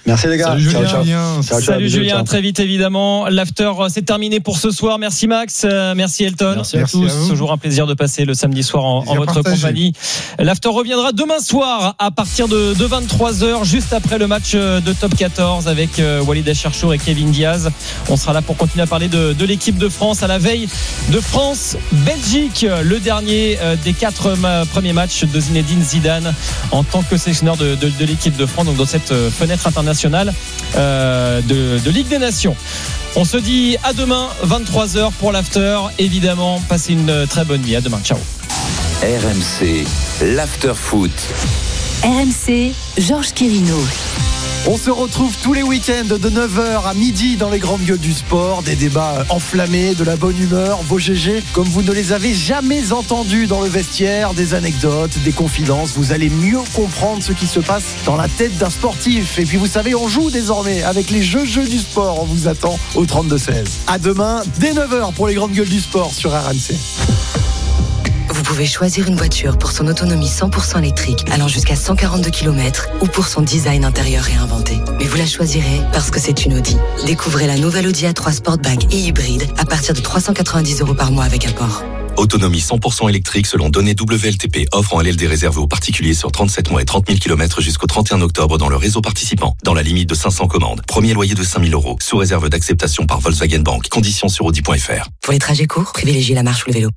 Merci les gars. Salut Julien. Salut Julien, très vite évidemment. L'after, c'est terminé pour ce soir. Merci Max, merci Elton. Merci à tous. à vous. Toujours un plaisir de passer le samedi soir en votre compagnie. L'after reviendra demain soir à partir de 23h, juste après le match de Top 14 avec Walid Acharchour et Kevin Diaz. On sera là pour continuer à parler de l'équipe de France à la veille de France-Belgique, le dernier des 4 premiers matchs de Zinedine Zidane en tant que sélectionneur de l'équipe de France, donc dans cette fenêtre internationale de Ligue des Nations. On se dit à demain 23h pour l'after. Évidemment, passez une très bonne nuit. À demain, ciao. RMC, l'after foot. RMC, Georges Quirino. On se retrouve tous les week-ends de 9h à midi dans les grandes gueules du sport. Des débats enflammés, de la bonne humeur, vos GG comme vous ne les avez jamais entendus dans le vestiaire, des anecdotes, des confidences. Vous allez mieux comprendre ce qui se passe dans la tête d'un sportif. Et puis vous savez, on joue désormais avec les jeux du sport. On vous attend au 32-16. À demain, dès 9h pour les grandes gueules du sport sur RMC. Vous pouvez choisir une voiture pour son autonomie 100% électrique allant jusqu'à 142 km ou pour son design intérieur réinventé. Mais vous la choisirez parce que c'est une Audi. Découvrez la nouvelle Audi A3 Sportback et hybride à partir de 390 € par mois avec apport. Autonomie 100% électrique selon données WLTP. Offre en LLD réservée aux particuliers sur 37 mois et 30 000 km jusqu'au 31 octobre dans le réseau participant. Dans la limite de 500 commandes. Premier loyer de 5 000 €. Sous réserve d'acceptation par Volkswagen Bank. Conditions sur Audi.fr. Pour les trajets courts, privilégiez la marche ou le vélo.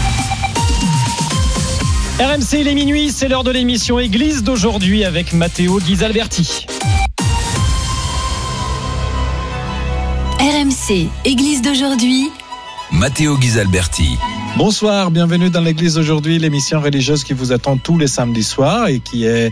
RMC, il est minuit, c'est l'heure de l'émission Église d'aujourd'hui avec Matteo Ghisalberti. RMC, Église d'aujourd'hui. Matteo Ghisalberti. Bonsoir, bienvenue dans l'église aujourd'hui, l'émission religieuse qui vous attend tous les samedis soirs et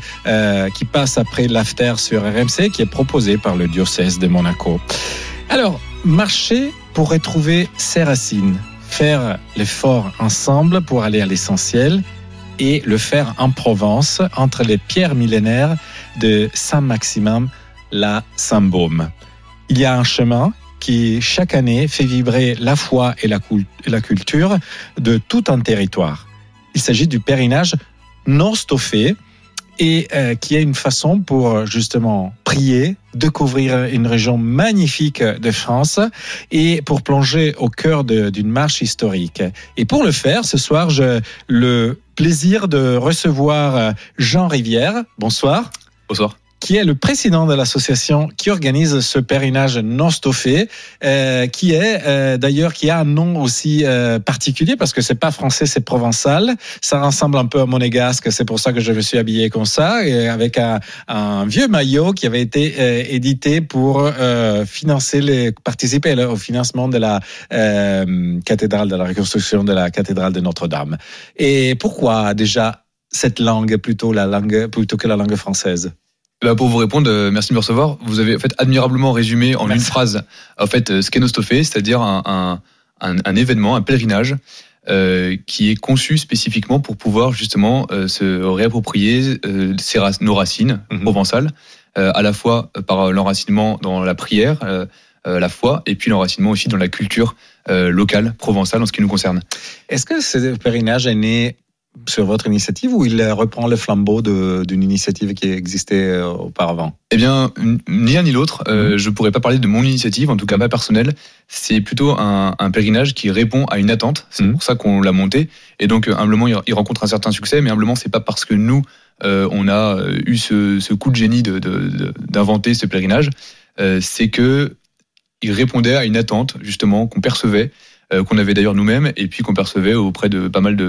qui passe après l'after sur RMC, qui est proposée par le diocèse de Monaco. Alors, marcher pour retrouver ses racines, faire l'effort ensemble pour aller à l'essentiel et le faire en Provence, entre les pierres millénaires de Saint-Maximin, la Saint-Baume. Il y a un chemin qui, chaque année, fait vibrer la foi et la culture de tout un territoire. Il s'agit du pèlerinage Nostofé, et qui est une façon pour justement prier, découvrir une région magnifique de France et pour plonger au cœur d'une marche historique. Et pour le faire, ce soir, j'ai le plaisir de recevoir Jean Rivière. Bonsoir. Bonsoir. Qui est le président de l'association qui organise ce pèlerinage Nostofé, qui a un nom aussi particulier parce que c'est pas français, c'est provençal. Ça ressemble un peu à monégasque, c'est pour ça que je me suis habillé comme ça, et avec un vieux maillot qui avait été édité pour participer au financement de la cathédrale, de la reconstruction de la cathédrale de Notre-Dame. Et pourquoi déjà cette langue plutôt que la langue française? Pour vous répondre, merci de me recevoir. Vous avez en fait admirablement résumé en une phrase en fait ce qu'est Nostofé, c'est-à-dire un événement, un pèlerinage qui est conçu spécifiquement pour pouvoir justement se réapproprier nos racines provençales, à la fois par l'enracinement dans la prière, la foi, et puis l'enracinement aussi dans la culture locale provençale en ce qui nous concerne. Est-ce que ce pèlerinage est né sur votre initiative ou il reprend le flambeau d'une initiative qui existait auparavant? Eh bien, ni l'un ni l'autre. Je pourrais pas parler de mon initiative, en tout cas pas personnelle. C'est plutôt un pèlerinage qui répond à une attente. C'est pour ça qu'on l'a monté. Et donc, humblement, il rencontre un certain succès. Mais humblement, c'est pas parce que nous, on a eu ce coup de génie d'inventer ce pèlerinage. C'est que il répondait à une attente, justement, qu'on percevait, qu'on avait d'ailleurs nous-mêmes, et puis qu'on percevait auprès de pas mal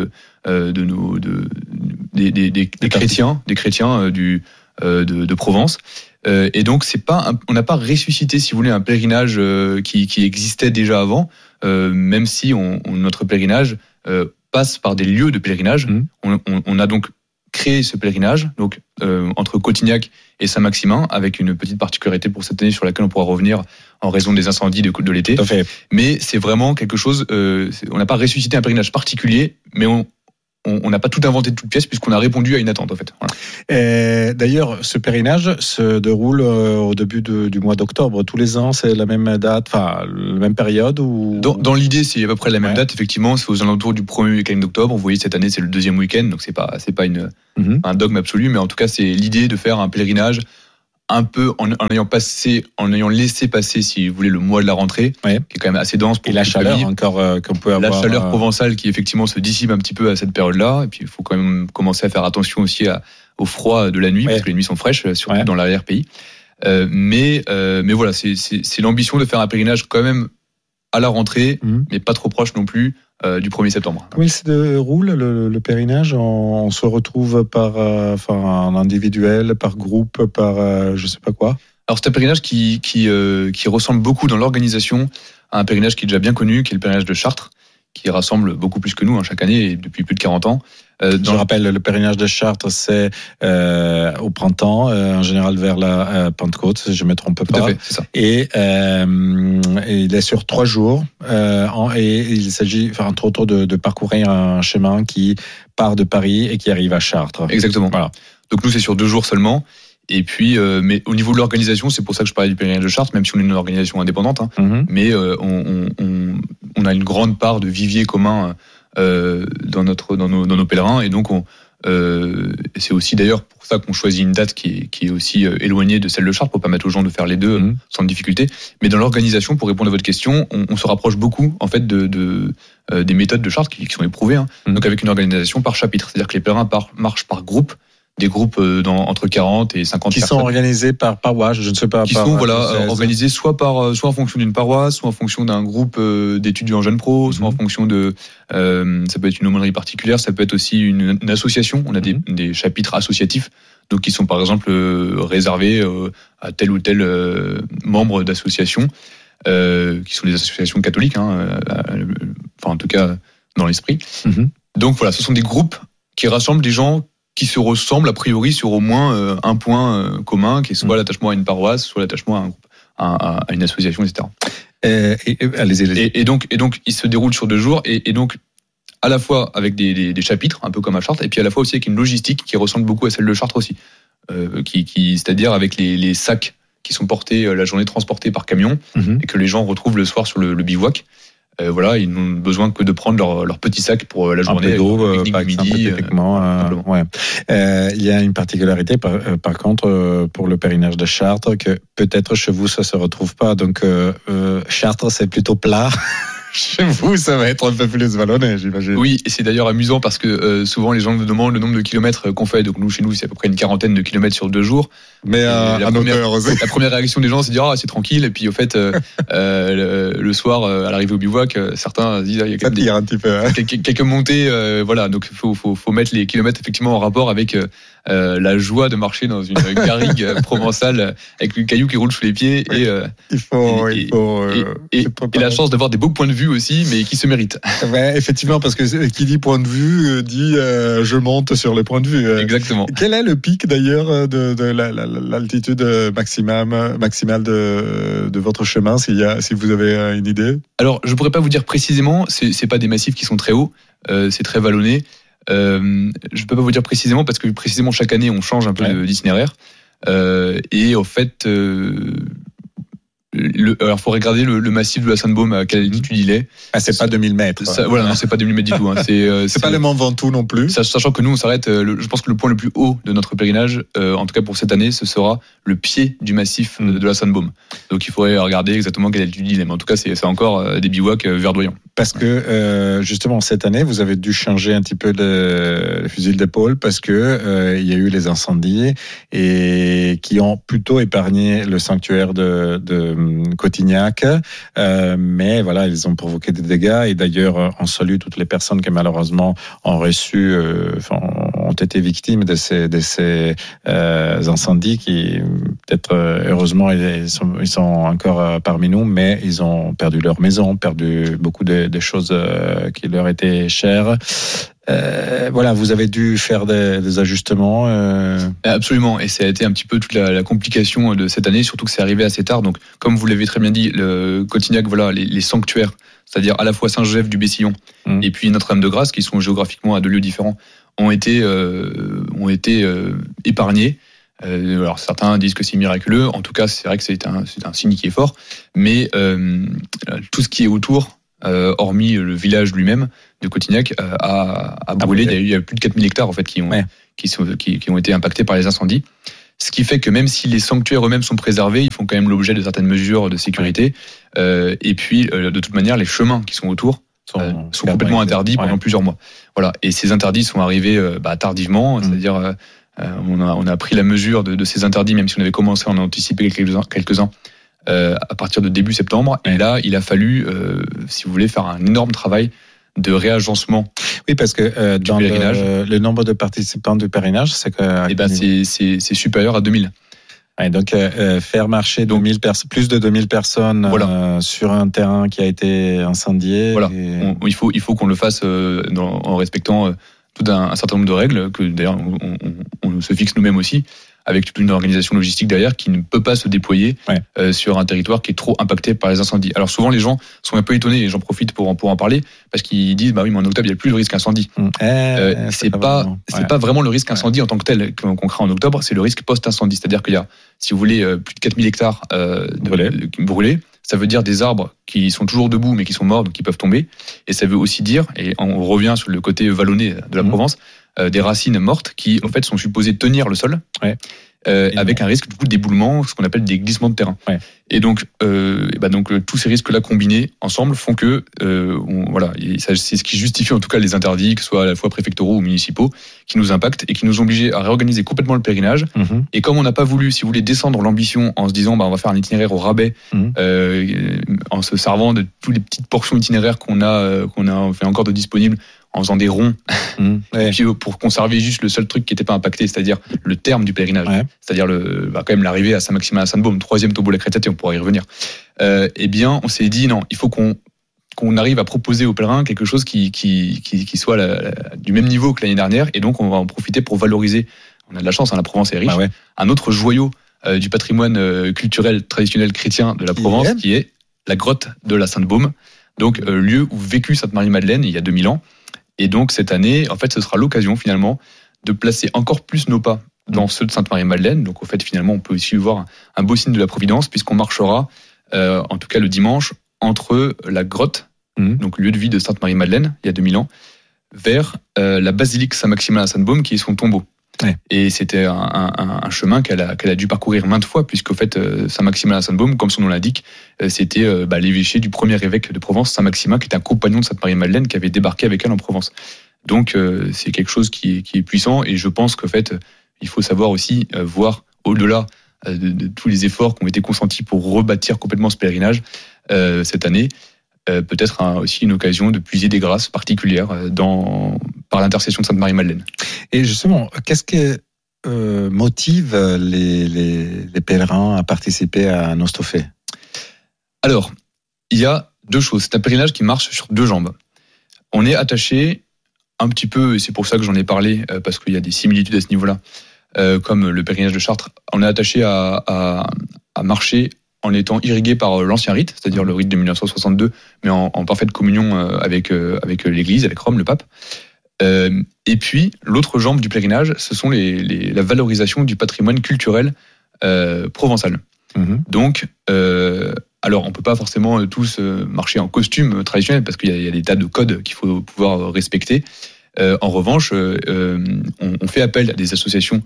des chrétiens de Provence. Et donc on n'a pas ressuscité, si vous voulez, un pèlerinage qui existait déjà avant, même si notre pèlerinage passe par des lieux de pèlerinage. On a donc créé ce pèlerinage donc entre Cotignac et Saint-Maximin, avec une petite particularité pour cette année sur laquelle on pourra revenir en raison des incendies de l'été. Tout à fait. Mais c'est vraiment quelque chose, on n'a pas ressuscité un pèlerinage particulier, mais on n'a pas tout inventé de toutes pièces puisqu'on a répondu à une attente en fait. Voilà. D'ailleurs, ce pèlerinage se déroule au début du mois d'octobre. Tous les ans, c'est la même date, enfin la même période ou... Dans l'idée, c'est à peu près la même date. Effectivement, c'est aux alentours du premier week-end d'octobre. Vous voyez, cette année, c'est le deuxième week-end, donc c'est pas un dogme absolu, mais en tout cas, c'est l'idée de faire un pèlerinage un peu en ayant laissé passer, si vous voulez, le mois de la rentrée, qui est quand même assez dense. Et la chaleur encore qu'on peut avoir. La chaleur provençale qui effectivement se dissipe un petit peu à cette période-là. Et puis il faut quand même commencer à faire attention aussi au froid de la nuit, parce que les nuits sont fraîches, surtout dans l'arrière-pays. Mais voilà, c'est l'ambition de faire un pèlerinage quand même à la rentrée, mais pas trop proche non plus du 1er septembre. Comment il se déroule le pèlerinage? On se retrouve en individuel, par groupe, par je sais pas quoi. Alors c'est un pèlerinage qui ressemble beaucoup dans l'organisation à un pèlerinage qui est déjà bien connu, qui est le pèlerinage de Chartres, qui rassemble beaucoup plus que nous chaque année et depuis plus de 40 ans. Je rappelle, le pèlerinage de Chartres, c'est au printemps, en général vers la Pentecôte, si je ne me trompe pas. Tout à fait, c'est ça. Et il est sur 3 jours. Et il s'agit, entre autres, de parcourir un chemin qui part de Paris et qui arrive à Chartres. Exactement. Voilà. Donc nous, c'est sur 2 jours seulement. Et puis, mais au niveau de l'organisation, c'est pour ça que je parlais du pèlerinage de Chartres, même si on est une organisation indépendante. Mais on a une grande part de vivier commun dans nos pèlerins, et donc c'est aussi d'ailleurs pour ça qu'on choisit une date qui est aussi éloignée de celle de Chartres, pour permettre aux gens de faire les deux sans difficulté. Mais dans l'organisation, pour répondre à votre question, on se rapproche beaucoup en fait des méthodes de Chartres qui sont éprouvées. Donc avec une organisation par chapitre, c'est-à-dire que les pèlerins marchent par groupe. Des groupes entre 40 et 50 personnes. Qui sont organisés par paroisse, je ne sais pas. Qui sont organisés soit en fonction d'une paroisse, soit en fonction d'un groupe d'étudiants jeunes pros, soit en fonction de... ça peut être une aumônerie particulière, ça peut être aussi une association. On a des chapitres associatifs, donc qui sont par exemple réservés à tel ou tel membre d'association, qui sont des associations catholiques, en tout cas dans l'esprit. Donc voilà, ce sont des groupes qui rassemblent des gens qui se ressemblent a priori sur au moins un point commun, qui est soit l'attachement à une paroisse, soit l'attachement à un groupe, à une association, etc. Allez-y. Et donc, il se déroule sur 2 jours, et donc à la fois avec des chapitres, un peu comme à Chartres, et puis à la fois aussi avec une logistique qui ressemble beaucoup à celle de Chartres aussi, c'est-à-dire avec les sacs qui sont portés la journée, transportés par camion, et que les gens retrouvent le soir sur le bivouac. Voilà, ils n'ont besoin que de prendre leur petit sac pour la journée. Un peu d'eau, par exemple, midi. Il y a une particularité, par contre, pour le pèlerinage de Chartres, que peut-être chez vous, ça se retrouve pas. Donc, Chartres, c'est plutôt plat. Chez vous, ça va être un peu plus vallonné, j'imagine. Oui, et c'est d'ailleurs amusant parce que souvent les gens nous demandent le nombre de kilomètres qu'on fait. Donc chez nous, c'est à peu près une 40aine de kilomètres sur 2 jours. Mais la première réaction des gens, c'est de dire c'est tranquille. Et puis au fait, le soir, à l'arrivée au bivouac, certains disent il y a quand même quelques montées. Voilà, donc faut mettre les kilomètres effectivement en rapport avec la joie de marcher dans une garrigue provençale avec le caillou qui roule sous les pieds, et la chance d'avoir des beaux points de vue aussi, mais qui se méritent. Ouais, effectivement, parce que qui dit point de vue dit je monte sur le point de vue. Exactement. Quel est le pic d'ailleurs de l'altitude maximale de votre chemin, si vous avez une idée? Alors, je pourrais pas vous dire précisément. C'est pas des massifs qui sont très hauts. C'est très vallonné. Je peux pas vous dire précisément parce que précisément chaque année on change un peu d'itinéraire. Et en fait, alors faut regarder le massif de la Sainte-Baume, à quelle altitude il est. C'est pas 2000 mètres. Voilà, non, c'est pas 2000 mètres du tout. C'est pas le Mont Ventoux non plus. Sachant que nous on s'arrête. Je pense que le point le plus haut de notre pèlerinage, en tout cas pour cette année, ce sera le pied du massif de la Sainte-Baume. Donc il faudrait regarder exactement quelle altitude il est. Mais en tout cas, c'est encore des bivouacs verdoyants. Parce que justement cette année, vous avez dû changer un petit peu le fusil d'épaule parce que il y a eu les incendies et qui ont plutôt épargné le sanctuaire de Cotignac, mais voilà, ils ont provoqué des dégâts. Et d'ailleurs, on salue toutes les personnes qui malheureusement ont reçu, ont été victimes de ces incendies qui peut-être heureusement ils sont encore parmi nous, mais ils ont perdu leur maison, perdu beaucoup de choses qui leur étaient chères. Voilà, vous avez dû faire des ajustements. Absolument, et ça a été un petit peu toute la complication de cette année, surtout que c'est arrivé assez tard. Donc, comme vous l'avez très bien dit, le Cotignac, voilà, les sanctuaires, c'est-à-dire à la fois Saint-Joseph du Bessillon et puis Notre-Dame-de-Grâce, qui sont géographiquement à 2 lieux différents, ont été épargnés. Alors certains disent que c'est miraculeux. En tout cas, c'est vrai que c'est un signe qui est fort. Mais tout ce qui est autour, hormis le village lui-même de Cotignac, a brûlé. Il y a plus de 4000 hectares en fait qui ont été impactés par les incendies. Ce qui fait que même si les sanctuaires eux-mêmes sont préservés, ils font quand même l'objet de certaines mesures de sécurité. Et puis, de toute manière, les chemins qui sont autour sont complètement interdits pendant plusieurs mois. Voilà. Et ces interdits sont arrivés tardivement, c'est-à-dire on a pris la mesure de ces interdits, même si on avait commencé à en anticiper quelques-uns à partir de début septembre. Et là, il a fallu, si vous voulez, faire un énorme travail de réagencement. Oui, parce que dans le nombre de participants du pèlerinage, c'est c'est supérieur à 2000. Ouais, donc faire marcher plus de 2000 personnes sur un terrain qui a été incendié. Voilà. Il faut qu'on le fasse en respectant tout un certain nombre de règles que d'ailleurs on se fixe nous-mêmes aussi, avec toute une organisation logistique derrière qui ne peut pas se déployer sur un territoire qui est trop impacté par les incendies. Alors souvent les gens sont un peu étonnés, et j'en profite pour en parler, parce qu'ils disent bah oui, mais en octobre il n'y a plus le risque incendie. C'est pas vraiment le risque incendie en tant que tel qu'on craint en octobre, c'est le risque post-incendie. C'est-à-dire qu'il y a, si vous voulez, plus de 4000 hectares brûlés. Ça veut dire des arbres qui sont toujours debout mais qui sont morts, donc qui peuvent tomber. Et ça veut aussi dire, et on revient sur le côté vallonné de la Provence, des racines mortes qui en fait sont supposées tenir le sol, avec un risque du coup d'éboulement, ce qu'on appelle des glissements de terrain. Et donc, tous ces risques-là combinés ensemble font que c'est ce qui justifie en tout cas les interdits, que ce soit à la fois préfectoraux ou municipaux, qui nous impactent et qui nous ont obligés à réorganiser complètement le pèlerinage. Et comme on n'a pas voulu, si vous voulez, descendre l'ambition en se disant on va faire un itinéraire au rabais, en se servant de toutes les petites portions itinéraires qu'on a fait encore de disponibles, en faisant des ronds, et puis pour conserver juste le seul truc qui n'était pas impacté, c'est-à-dire le terme du pèlerinage, c'est-à-dire quand même l'arrivée à Saint-Maximin à Sainte-Baume, 3e Tombeau la Crétaté, on pourra y revenir. Eh bien, on s'est dit non, il faut qu'on arrive à proposer aux pèlerins quelque chose qui soit du même niveau que l'année dernière, et donc on va en profiter pour valoriser. On a de la chance, la Provence est riche. Un autre joyau du patrimoine culturel traditionnel chrétien de la Provence, qui est la grotte de la Sainte-Baume, donc lieu où vécut Sainte Marie-Madeleine il y a 2000 ans. Et donc cette année, en fait, ce sera l'occasion finalement de placer encore plus nos pas dans ceux de Sainte Marie-Madeleine. Donc au fait, finalement, on peut aussi voir un beau signe de la Providence, puisqu'on marchera, en tout cas le dimanche, entre la grotte, donc lieu de vie de Sainte Marie-Madeleine il y a 2000 ans, vers la basilique Saint-Maximin à Sainte-Baume, qui est son tombeau. Et c'était un chemin qu'elle a dû parcourir maintes fois, puisqu'au fait, Saint-Maximin à Sainte-Baume, comme son nom l'indique, c'était l'évêché du premier évêque de Provence, Saint-Maximin, qui était un compagnon de Sainte Marie-Madeleine, qui avait débarqué avec elle en Provence. Donc c'est quelque chose qui est puissant, et je pense qu'en fait, il faut savoir aussi voir au-delà de tous les efforts qui ont été consentis pour rebâtir complètement ce pèlerinage cette année. Peut-être aussi une occasion de puiser des grâces particulières par l'intercession de Sainte Marie-Madeleine. Et justement, qu'est-ce qui motive les pèlerins à participer à Nostofé ? Alors, il y a deux choses. C'est un pèlerinage qui marche sur deux jambes. On est attaché un petit peu, et c'est pour ça que j'en ai parlé, parce qu'il y a des similitudes à ce niveau-là, comme le pèlerinage de Chartres. On est attaché à marcher en étant irrigué par l'ancien rite, c'est-à-dire le rite de 1962, mais en parfaite communion avec l'Église, avec Rome, le pape. Et puis, l'autre jambe du pèlerinage, ce sont la valorisation du patrimoine culturel provençal. Donc, alors, on ne peut pas forcément tous marcher en costume traditionnel, parce qu'il y a des tas de codes qu'il faut pouvoir respecter. En revanche, on fait appel à des associations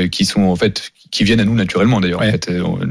qui viennent à nous naturellement d'ailleurs. En fait,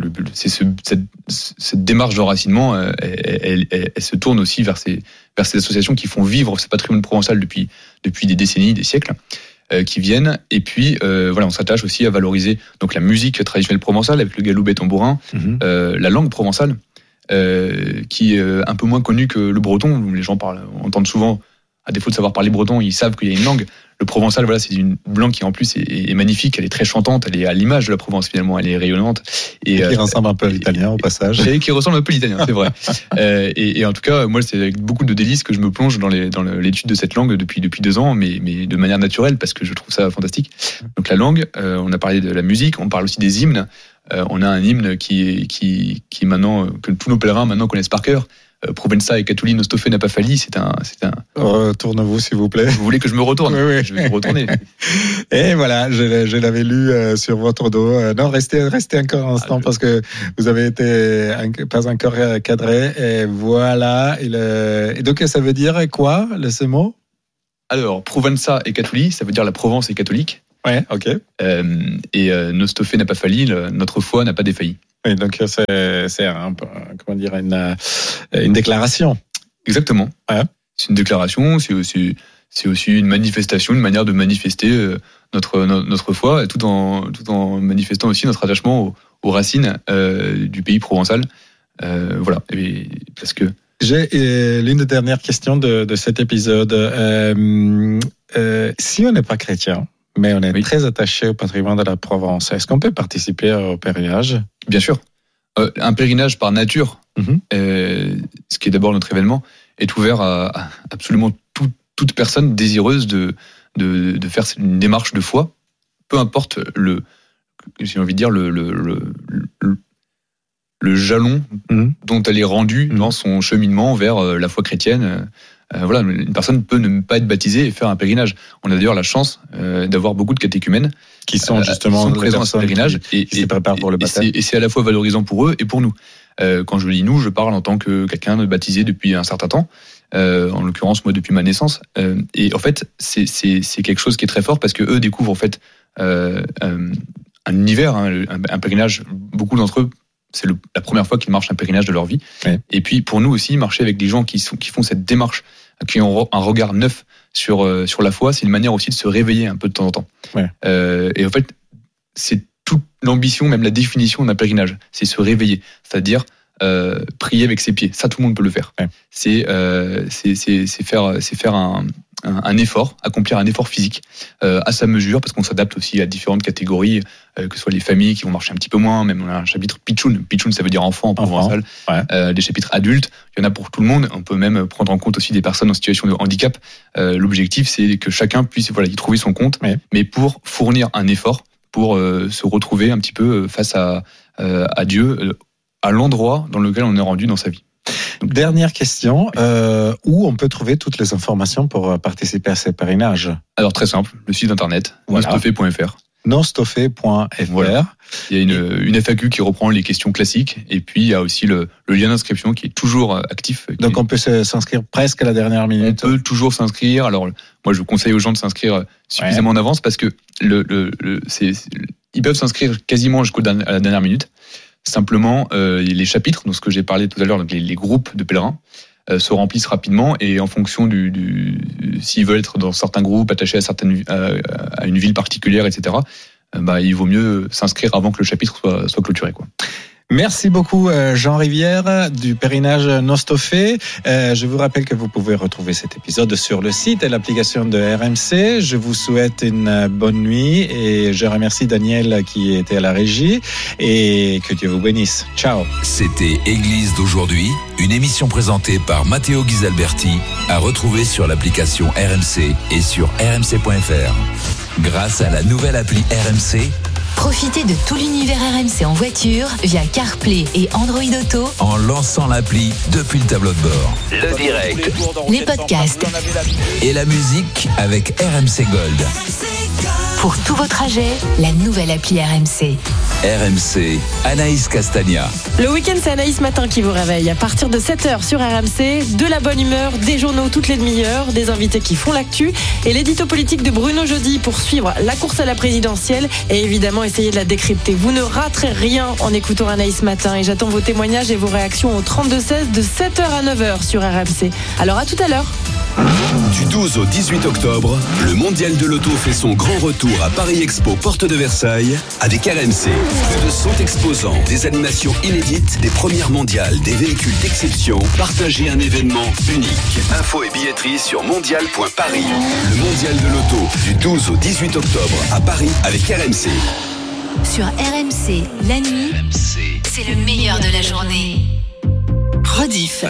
cette démarche d'enracinement, elle se tourne aussi vers ces associations qui font vivre ce patrimoine provençal depuis des décennies, des siècles, qui viennent. Et puis on s'attache aussi à valoriser donc la musique traditionnelle provençale avec le galoubet tambourin, la langue provençale, qui est un peu moins connue que le breton. Les gens entendent souvent. À défaut de savoir parler breton, ils savent qu'il y a une langue. Le provençal, c'est une langue qui en plus est magnifique, elle est très chantante, elle est à l'image de la Provence finalement, elle est rayonnante. Et qui ressemble un peu à l'italien au passage. Et qui ressemble un peu à l'italien, c'est vrai. Et en tout cas, moi, c'est avec beaucoup de délices que je me plonge dans l'étude de cette langue depuis 2 ans, mais de manière naturelle, parce que je trouve ça fantastique. Donc la langue, on a parlé de la musique, on parle aussi des hymnes. On a un hymne qui maintenant, que tous nos pèlerins maintenant connaissent par cœur. Provenza et Catuli Nostofé n'a pas falli, c'est un... Retournez-vous s'il vous plaît. Vous voulez que je me retourne ? Oui. Je vais me retourner. Et voilà, je l'avais lu sur votre dos. Non, restez encore un instant parce que vous avez été pas encore cadré. Et voilà. Et donc ça veut dire quoi, ce mot ? Alors, Provenza et Catuli, ça veut dire la Provence est catholique. Ouais, ok. Et nos stoffés n'a pas failli, notre foi n'a pas défailli. Oui, donc c'est un peu, comment dire, une déclaration. Exactement. Ouais. C'est une déclaration, c'est aussi une manifestation, une manière de manifester notre foi, tout en manifestant aussi notre attachement aux racines du pays provençal. Voilà. Et parce que j'ai l'une des dernières questions de cet épisode. Si on n'est pas chrétien, mais on est très attaché au patrimoine de la Provence, est-ce qu'on peut participer au pèlerinage ? Bien sûr. Un pèlerinage par nature, ce qui est d'abord notre événement, est ouvert à absolument toute personne désireuse de faire une démarche de foi, peu importe le jalon dont elle est rendue dans son cheminement vers la foi chrétienne. Voilà, une personne peut ne pas être baptisée et faire un pèlerinage. On a d'ailleurs la chance d'avoir beaucoup de catéchumènes qui sont justement présents à ce pèlerinage qui se préparent pour le baptême. Et c'est à la fois valorisant pour eux et pour nous. Quand je dis nous, je parle en tant que quelqu'un de baptisé depuis un certain temps. En l'occurrence, moi, depuis ma naissance. Et en fait, c'est quelque chose qui est très fort parce que eux découvrent en fait un univers, un pèlerinage. Beaucoup d'entre eux, c'est la première fois qu'ils marchent un pèlerinage de leur vie. Ouais. Et puis pour nous aussi, marcher avec des gens qui font cette démarche, qui ont un regard neuf sur la foi, c'est une manière aussi de se réveiller un peu de temps en temps. Ouais. Et en fait, c'est toute l'ambition, même la définition d'un pèlerinage, c'est se réveiller, c'est-à-dire prier avec ses pieds. Ça, tout le monde peut le faire. Ouais. C'est faire un effort, accomplir un effort physique à sa mesure, parce qu'on s'adapte aussi à différentes catégories, que ce soit les familles qui vont marcher un petit peu moins, même on a un chapitre pitchoun. Pitchoun, ça veut dire enfant en provençal. Ouais. Des chapitres adultes, il y en a pour tout le monde. On peut même prendre en compte aussi des personnes en situation de handicap. L'objectif, c'est que chacun puisse y trouver son compte, mais pour fournir un effort, pour se retrouver un petit peu face à Dieu, à l'endroit dans lequel on est rendu dans sa vie. Dernière question, où on peut trouver toutes les informations pour participer à ces pèlerinages ? Alors très simple, le site internet, nostoffé.fr. Nostoffé.fr. Voilà. Il y a une FAQ qui reprend les questions classiques, et puis il y a aussi le lien d'inscription qui est toujours actif. Donc on peut s'inscrire presque à la dernière minute. On peut toujours s'inscrire. Alors moi je vous conseille aux gens de s'inscrire suffisamment en avance parce que ils peuvent s'inscrire quasiment à la dernière minute. Simplement, les chapitres, donc ce que j'ai parlé tout à l'heure, donc les groupes de pèlerins, se remplissent rapidement et en fonction s'ils veulent être dans certains groupes, attachés à une ville particulière, etc., il vaut mieux s'inscrire avant que le chapitre soit clôturé, quoi. Merci beaucoup Jean Rivière du pèlerinage Nostoffé. Je vous rappelle que vous pouvez retrouver cet épisode sur le site et l'application de RMC. Je vous souhaite une bonne nuit et je remercie Daniel qui était à la régie et que Dieu vous bénisse. Ciao. C'était Église d'aujourd'hui, une émission présentée par Matteo Ghisalberti, à retrouver sur l'application RMC et sur rmc.fr. Grâce à la nouvelle appli RMC, profitez de tout l'univers RMC en voiture via CarPlay et Android Auto en lançant l'appli depuis le tableau de bord. Le direct, les podcasts et la musique avec RMC Gold. Pour tous vos trajets, la nouvelle appli RMC. RMC, Anaïs Castagna. Le week-end, c'est Anaïs Matin qui vous réveille. À partir de 7h sur RMC, de la bonne humeur, des journaux toutes les demi-heures, des invités qui font l'actu et l'édito politique de Bruno Jeudi pour suivre la course à la présidentielle et évidemment essayer de la décrypter. Vous ne raterez rien en écoutant Anaïs Matin et j'attends vos témoignages et vos réactions au 32-16 de 7h à 9h sur RMC. Alors à tout à l'heure. Du 12 au 18 octobre, le Mondial de l'Auto fait son grand retour à Paris Expo, porte de Versailles, avec RMC. Plus de 100 exposants, des animations inédites, des premières mondiales, des véhicules d'exception. Partagez un événement unique. Infos et billetterie sur mondial.paris. Le Mondial de l'Auto, du 12 au 18 octobre, à Paris, avec RMC. Sur RMC, la nuit, c'est le meilleur de la journée. Rediff.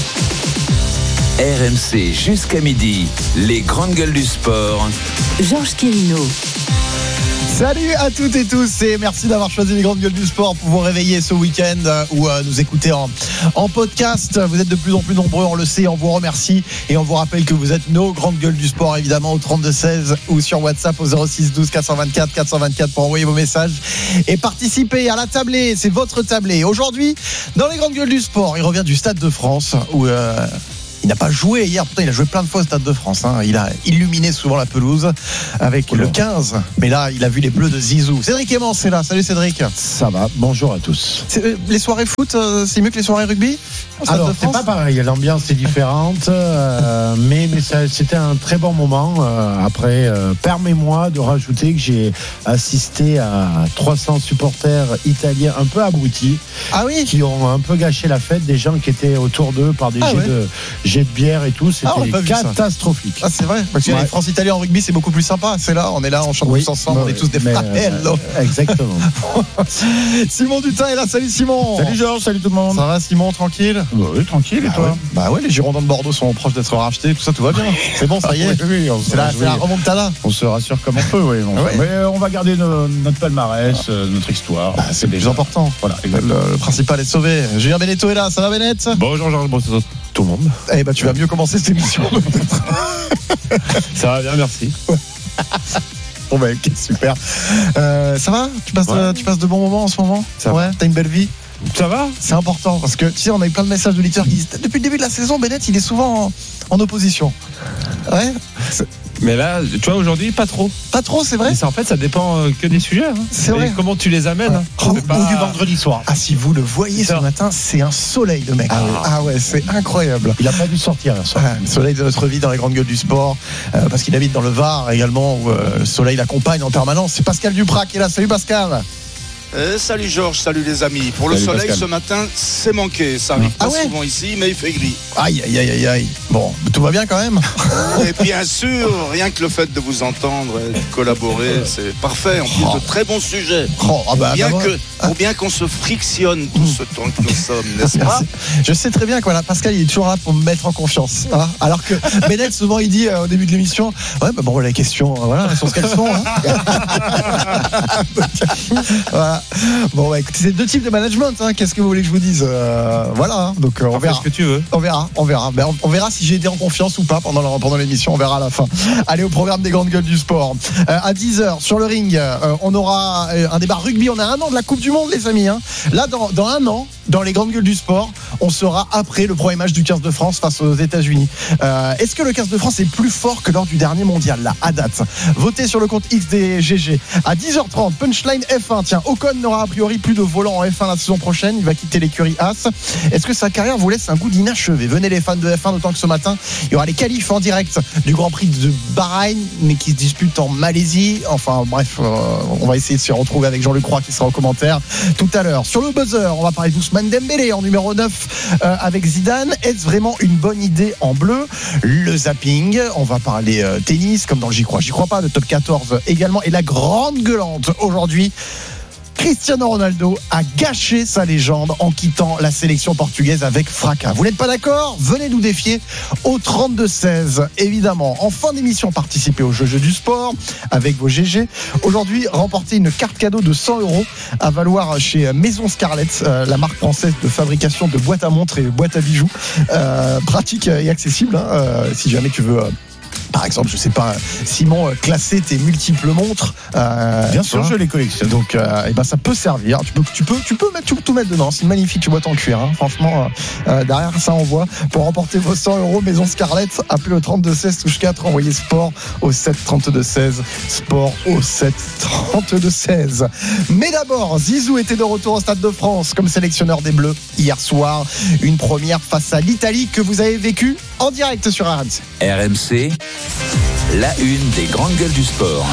RMC jusqu'à midi, les grandes gueules du sport. Georges Quirino. Salut à toutes et tous et merci d'avoir choisi les grandes gueules du sport pour vous réveiller ce week-end ou nous écouter en podcast. Vous êtes de plus en plus nombreux, on le sait, on vous remercie et on vous rappelle que vous êtes nos grandes gueules du sport évidemment au 32-16 ou sur WhatsApp au 06 12 424 424 pour envoyer vos messages et participer à la tablée, c'est votre tablée. Aujourd'hui, dans les grandes gueules du sport, il revient du Stade de France où Il n'a pas joué hier, pourtant il a joué plein de fois au Stade de France. Il a illuminé souvent la pelouse avec le 15. Mais là, il a vu les Bleus de Zizou. Cédric Aimant, c'est là. Salut Cédric. Ça va, bonjour à tous. Les soirées foot, c'est mieux que les soirées rugby ? Alors, c'est pas pareil, l'ambiance est différente, mais c'était un très bon moment. Après, permets-moi de rajouter que j'ai assisté à 300 supporters italiens un peu abrutis, qui ont un peu gâché la fête, des gens qui étaient autour d'eux par des jets de bière et tout. C'était catastrophique. C'est vrai, parce que les France-Italie en rugby, c'est beaucoup plus sympa. C'est là, on est là, on chante tous ensemble, on est tous des fratello. Exactement. Simon Dutin est là, salut Simon. Salut Georges, salut tout le monde. Ça va Simon, tranquille ? Oui, tranquille, et toi ? Les Girondins de Bordeaux sont proches d'être rachetés, tout ça, tout va bien. C'est bon, ça y est. C'est la remontada. On se rassure comme on peut, oui. Mais on va garder notre palmarès, notre histoire. C'est le plus important. Voilà, le principal est sauvé. Julien Beneteau est là, ça va Bennett ? Bonjour Georges, bonjour tout le monde. Tu vas mieux commencer cette émission. Ça va bien, merci. Bon ok, super. Ça va ? Tu passes de bons moments en ce moment ? T'as une belle vie ? Ça va ? C'est important parce que tu sais, on a eu plein de messages d'auditeurs qui disent depuis le début de la saison, Bennett il est souvent en opposition. Ouais. Mais là, tu vois, aujourd'hui, pas trop. Pas trop, c'est vrai. Mais ça, en fait, ça dépend que des sujets. C'est vrai. Comment tu les amènes. Ou du vendredi soir. Si vous le voyez ce matin, c'est un soleil de mec. C'est incroyable. Il a pas dû sortir hier soir. Le soleil de notre vie dans les grandes gueules du sport, parce qu'il habite dans le Var également, où le soleil l'accompagne en permanence. C'est Pascal Duprat qui est là. Salut Pascal. Salut Georges, salut les amis. Pour le soleil Pascal. ce matin, c'est manqué. Ça arrive pas souvent ici, mais il fait gris. Aïe. Bon, tout va bien quand même. Et bien sûr, rien que le fait de vous entendre, de collaborer, c'est parfait. En plus de très bons sujets. Pour bien qu'on se frictionne tout ce temps que nous sommes, n'est-ce pas ? Je sais très bien que Pascal il est toujours là pour me mettre en confiance. Alors que Bennett souvent il dit au début de l'émission, les questions, elles sont ce qu'elles sont. Voilà. Bon, écoutez, c'est deux types de management. Qu'est-ce que vous voulez que je vous dise ? Donc on verra. Ce que tu veux. On verra. On verra si j'ai été en confiance ou pas pendant l'émission. On verra à la fin. Allez, au programme des grandes gueules du sport. À 10h sur le ring, on aura un débat rugby. On a un an de la Coupe du Monde, les amis. Là, dans un an, dans les grandes gueules du sport, on sera après le premier match du 15 de France face aux États-Unis. Est-ce que le 15 de France est plus fort que lors du dernier mondial là, à date ? Votez sur le compte X des GG. À 10h30, Punchline F1. Tiens, Ocon n'aura a priori plus de volant en F1 la saison prochaine. Il va quitter l'écurie As. Est-ce que sa carrière vous laisse un goût d'inachevé ? Venez les fans de F1, d'autant que ce matin, il y aura les qualifs en direct du Grand Prix de Bahreïn, mais qui se disputent en Malaisie. Enfin bref, on va essayer de se retrouver avec Jean-Luc Roy qui sera au commentaire tout à l'heure. Sur le buzzer, on va parler d'Ousmane Dembélé en numéro 9 avec Zidane. Est-ce vraiment une bonne idée en bleu ? Le zapping, on va parler tennis comme dans le J'y crois pas de top 14 également. Et la grande gueulante aujourd'hui, Cristiano Ronaldo a gâché sa légende en quittant la sélection portugaise avec fracas. Vous n'êtes pas d'accord ? Venez nous défier au 32-16. Évidemment, en fin d'émission, participez au jeu du sport avec vos GG. Aujourd'hui, remportez une carte cadeau de 100 € à valoir chez Maison Scarlett, la marque française de fabrication de boîtes à montres et boîtes à bijoux. Pratique et accessible, si jamais tu veux... Par exemple, je sais pas, Simon, classer tes multiples montres. Bien sûr, je les collectionne. Donc, ça peut servir. Tu peux tout mettre dedans. C'est une magnifique boîte en cuir. Franchement, derrière ça, on voit. Pour remporter vos 100 € Maison Scarlett, appelez le 32-16 touche 4, envoyez sport au 7-32-16. Sport au 7-32-16. Mais d'abord, Zizou était de retour au Stade de France comme sélectionneur des Bleus hier soir. Une première face à l'Italie que vous avez vécue en direct sur RMC. RMC, la une des grandes gueules du sport.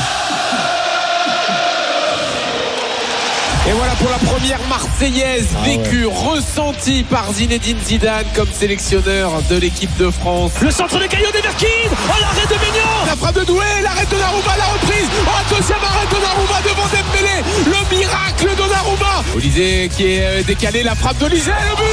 Et voilà pour la première Marseillaise vécue, ressentie par Zinedine Zidane comme sélectionneur de l'équipe de France. Le centre de Caio Deverkin, l'arrêt de Maignan, la frappe de Doué, l'arrêt de Donnarumma, la reprise, deuxième arrêt de Donnarumma devant Dembélé, le miracle de Donnarumma. Olysée qui est décalé, la frappe de Olysée, le but.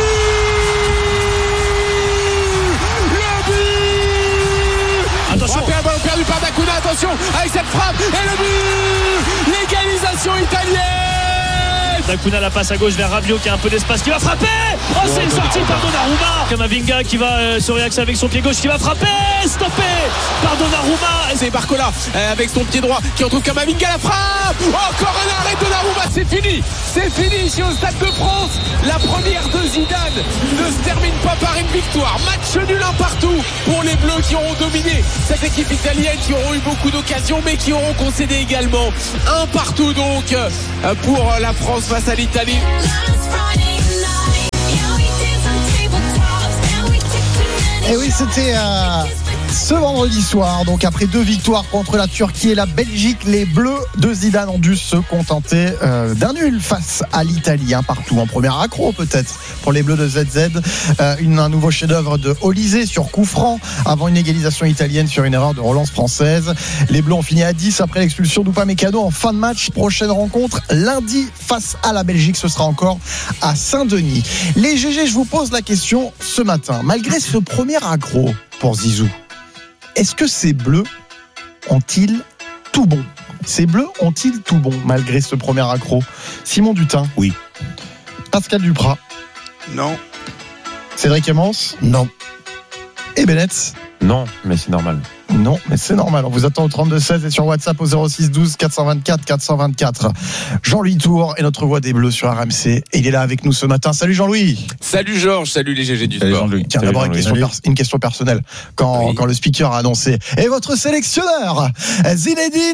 Attention, ballon perdu par D'Acuna, attention avec cette frappe et le but, l'égalisation italienne. D'Acuna la passe à gauche vers Rabiot qui a un peu d'espace, qui va frapper. Oh, c'est sorti par Donnarumma. Kamavinga qui va se réaxer avec son pied gauche, qui va frapper. Stoppé par Donnarumma. Et c'est Barcola avec son pied droit qui retrouve Kamavinga, la frappe. Encore un arrêt de Donnarumma, c'est fini ici au Stade de France. La première de Zidane ne se termine pas par une victoire. Match nul un partout pour les Bleus qui auront dominé cette équipe italienne, qui auront eu beaucoup d'occasions mais qui auront concédé également. Un partout donc pour la France face à l'Italie. Et oui, c'était ce vendredi soir, donc après 2 victoires contre la Turquie et la Belgique, les Bleus de Zidane ont dû se contenter d'un nul face à l'Italie, partout en première accro peut-être pour les Bleus de ZZ. Un nouveau chef-d'œuvre de Olysée sur coup franc avant une égalisation italienne sur une erreur de relance française. Les Bleus ont fini à 10 après l'expulsion d'Upamecano en fin de match. Prochaine rencontre lundi face à la Belgique, ce sera encore à Saint-Denis. Les GG, je vous pose la question ce matin, malgré ce premier accro pour Zizou, est-ce que ces Bleus ont-ils tout bon? Ces Bleus ont-ils tout bon malgré ce premier accro? Simon Dutin? Oui. Pascal Duprat? Non. Cédric Emmons? Non. Et Bennett? Non, mais c'est normal. Non, mais c'est normal. On vous attend au 32-16 et sur WhatsApp au 06 12 424 424. Jean-Louis Tour est notre voix des Bleus sur RMC. Et il est là avec nous ce matin. Salut Jean-Louis. Salut Georges, salut les GG du sport. Tiens, d'abord une question personnelle. Quand le speaker a annoncé « Et votre sélectionneur, Zinedine !»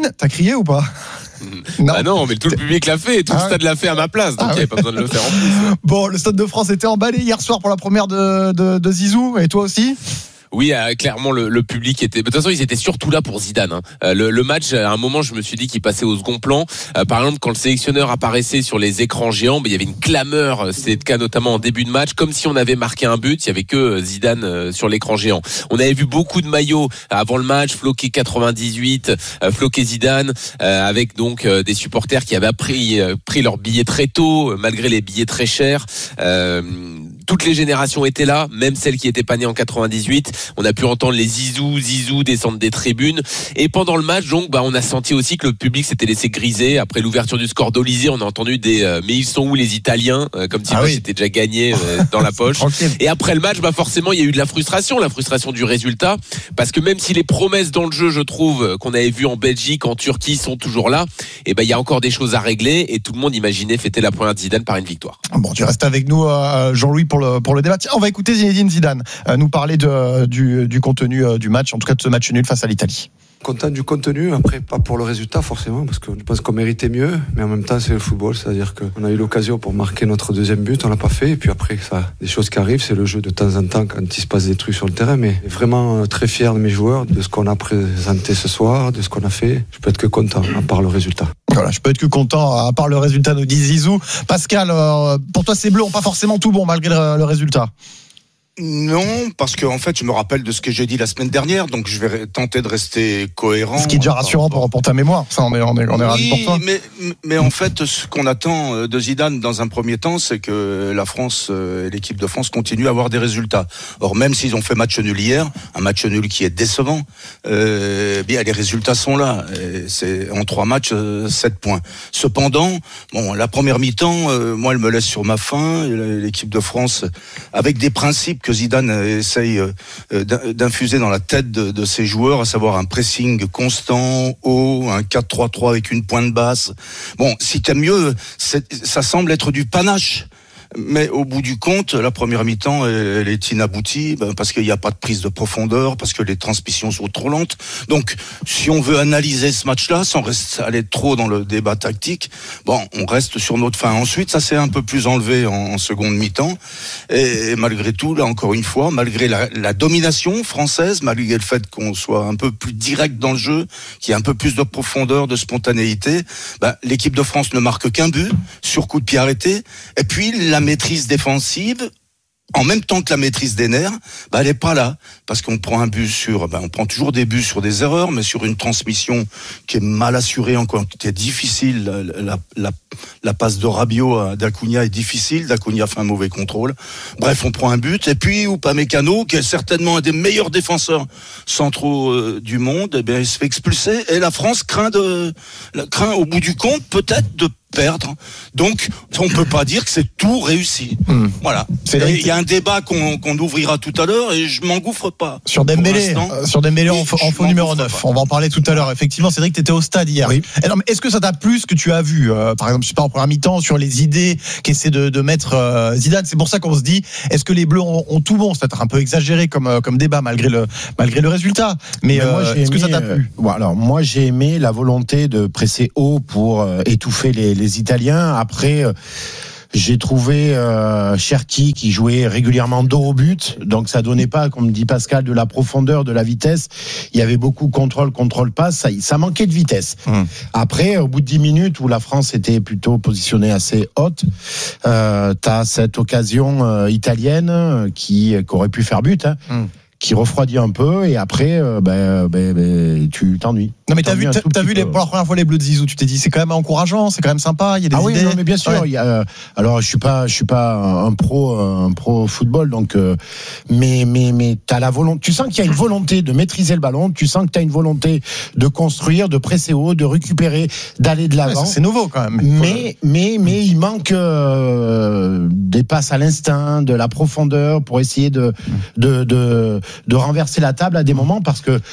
T'as crié ou pas? Non. Ah non, mais tout le public l'a fait, tout le stade l'a fait à ma place, donc il n'y avait pas besoin de le faire en plus. Bon, le Stade de France était emballé hier soir pour la première de Zizou, et toi aussi? Oui, clairement le public était. De toute façon, ils étaient surtout là pour Zidane. Le match, à un moment, je me suis dit qu'il passait au second plan. Par exemple, quand le sélectionneur apparaissait sur les écrans géants, il y avait une clameur. C'était le cas notamment en début de match, comme si on avait marqué un but. Il y avait que Zidane sur l'écran géant. On avait vu beaucoup de maillots avant le match, floqué 98, floqué Zidane, avec donc des supporters qui avaient pris leurs billets très tôt, malgré les billets très chers. Toutes les générations étaient là, même celles qui n'étaient pas nées en 98. On a pu entendre les zizou descendre des tribunes. Et pendant le match, donc, on a senti aussi que le public s'était laissé griser. Après l'ouverture du score d'Olysée, on a entendu mais ils sont où les Italiens? Comme si c'était déjà gagné dans la poche. Et après le match, forcément, il y a eu de la frustration du résultat. Parce que même si les promesses dans le jeu, je trouve, qu'on avait vues en Belgique, en Turquie, sont toujours là, il y a encore des choses à régler. Et tout le monde imaginait fêter la première de Zidane par une victoire. Bon, tu restes avec nous, Jean-Louis, pour le débat. Tiens, on va écouter Zinedine Zidane nous parler du contenu du match, en tout cas de ce match nul face à l'Italie. Content du contenu, après pas pour le résultat forcément, parce que je pense qu'on méritait mieux, mais en même temps c'est le football, c'est-à-dire qu'on a eu l'occasion pour marquer notre deuxième but, on l'a pas fait, et puis après ça, des choses qui arrivent, c'est le jeu de temps en temps quand il se passe des trucs sur le terrain, mais vraiment très fier de mes joueurs, de ce qu'on a présenté ce soir, de ce qu'on a fait. Je peux être que content, à part le résultat. Voilà, je peux être que content, à part le résultat, nous dit Zizou. Pascal, pour toi ces Bleus ont pas forcément tout bon malgré le résultat? Non, parce que en fait, je me rappelle de ce que j'ai dit la semaine dernière, donc je vais tenter de rester cohérent. Ce qui est déjà rassurant pour ta mémoire, ça on est ravis pour toi. Mais en fait, ce qu'on attend de Zidane dans un premier temps, c'est que la France et l'équipe de France continuent à avoir des résultats. Or, même s'ils ont fait match nul hier, un match nul qui est décevant, bien les résultats sont là. C'est en 3 matchs, 7 points. Cependant, la première mi-temps, moi, elle me laisse sur ma faim. L'équipe de France, avec des principes que Zidane essaye d'infuser dans la tête de ses joueurs, à savoir un pressing constant, haut, un 4-3-3 avec une pointe basse. Bon, si t'aimes mieux, ça semble être du panache. Mais au bout du compte, la première mi-temps, elle est inaboutie, parce qu'il n'y a pas de prise de profondeur, parce que les transmissions sont trop lentes. Donc, si on veut analyser ce match-là, sans aller trop dans le débat tactique, on reste sur notre fin. Ensuite, ça s'est un peu plus enlevé en seconde mi-temps. Et malgré tout, là encore une fois, malgré la domination française, malgré le fait qu'on soit un peu plus direct dans le jeu, qu'il y ait un peu plus de profondeur, de spontanéité, l'équipe de France ne marque qu'un but, sur coup de pied arrêté. Et puis, la maîtrise défensive, en même temps que la maîtrise des nerfs, elle n'est pas là. Parce qu'on prend un but on prend toujours des buts sur des erreurs, mais sur une transmission qui est mal assurée, encore, qui est difficile. La passe de Rabiot à d'Acuna est difficile. D'Acuna fait un mauvais contrôle. Bref, on prend un but. Et puis, Upamecano, qui est certainement un des meilleurs défenseurs centraux du monde, il se fait expulser. Et la France craint au bout du compte, peut-être, de perdre. Donc, on peut pas dire que c'est tout réussi. Voilà. Il y a un débat qu'on ouvrira tout à l'heure et je m'engouffre pas. Sur Dembélé en faux numéro 9. On va en parler tout à l'heure. Effectivement, Cédric, t'étais au stade hier. Oui. Alors, est-ce que ça t'a plu ce que tu as vu, par exemple, je sais pas, en première mi-temps, sur les idées qu'essaie de mettre Zidane? C'est pour ça qu'on se dit, est-ce que les Bleus ont tout bon? C'est peut-être un peu exagéré comme débat malgré le résultat. Mais est-ce que ça t'a plu? Alors, moi, j'ai aimé la volonté de presser haut pour étouffer les Italiens. Après, j'ai trouvé Cherki qui jouait régulièrement dos au but, donc ça donnait pas, comme dit Pascal, de la profondeur, de la vitesse. Il y avait beaucoup contrôle-passe, ça manquait de vitesse. Après, au bout de 10 minutes où la France était plutôt positionnée assez haute, t'as cette occasion italienne qui aurait pu faire but, qui refroidit un peu, et après tu t'ennuies. Non mais t'as vu pour la première fois les Bleus de Zizou, tu t'es dit c'est quand même encourageant, c'est quand même sympa, il y a des idées. Non mais bien sûr, ouais. Alors je suis pas un pro football, donc mais t'as la volonté, tu sens qu'il y a une volonté de maîtriser le ballon, tu sens que t'as une volonté de construire, de presser haut, de récupérer, d'aller de l'avant. Ouais, c'est nouveau quand même. Mais il manque des passes à l'instinct, de la profondeur pour essayer de renverser la table à des moments, parce que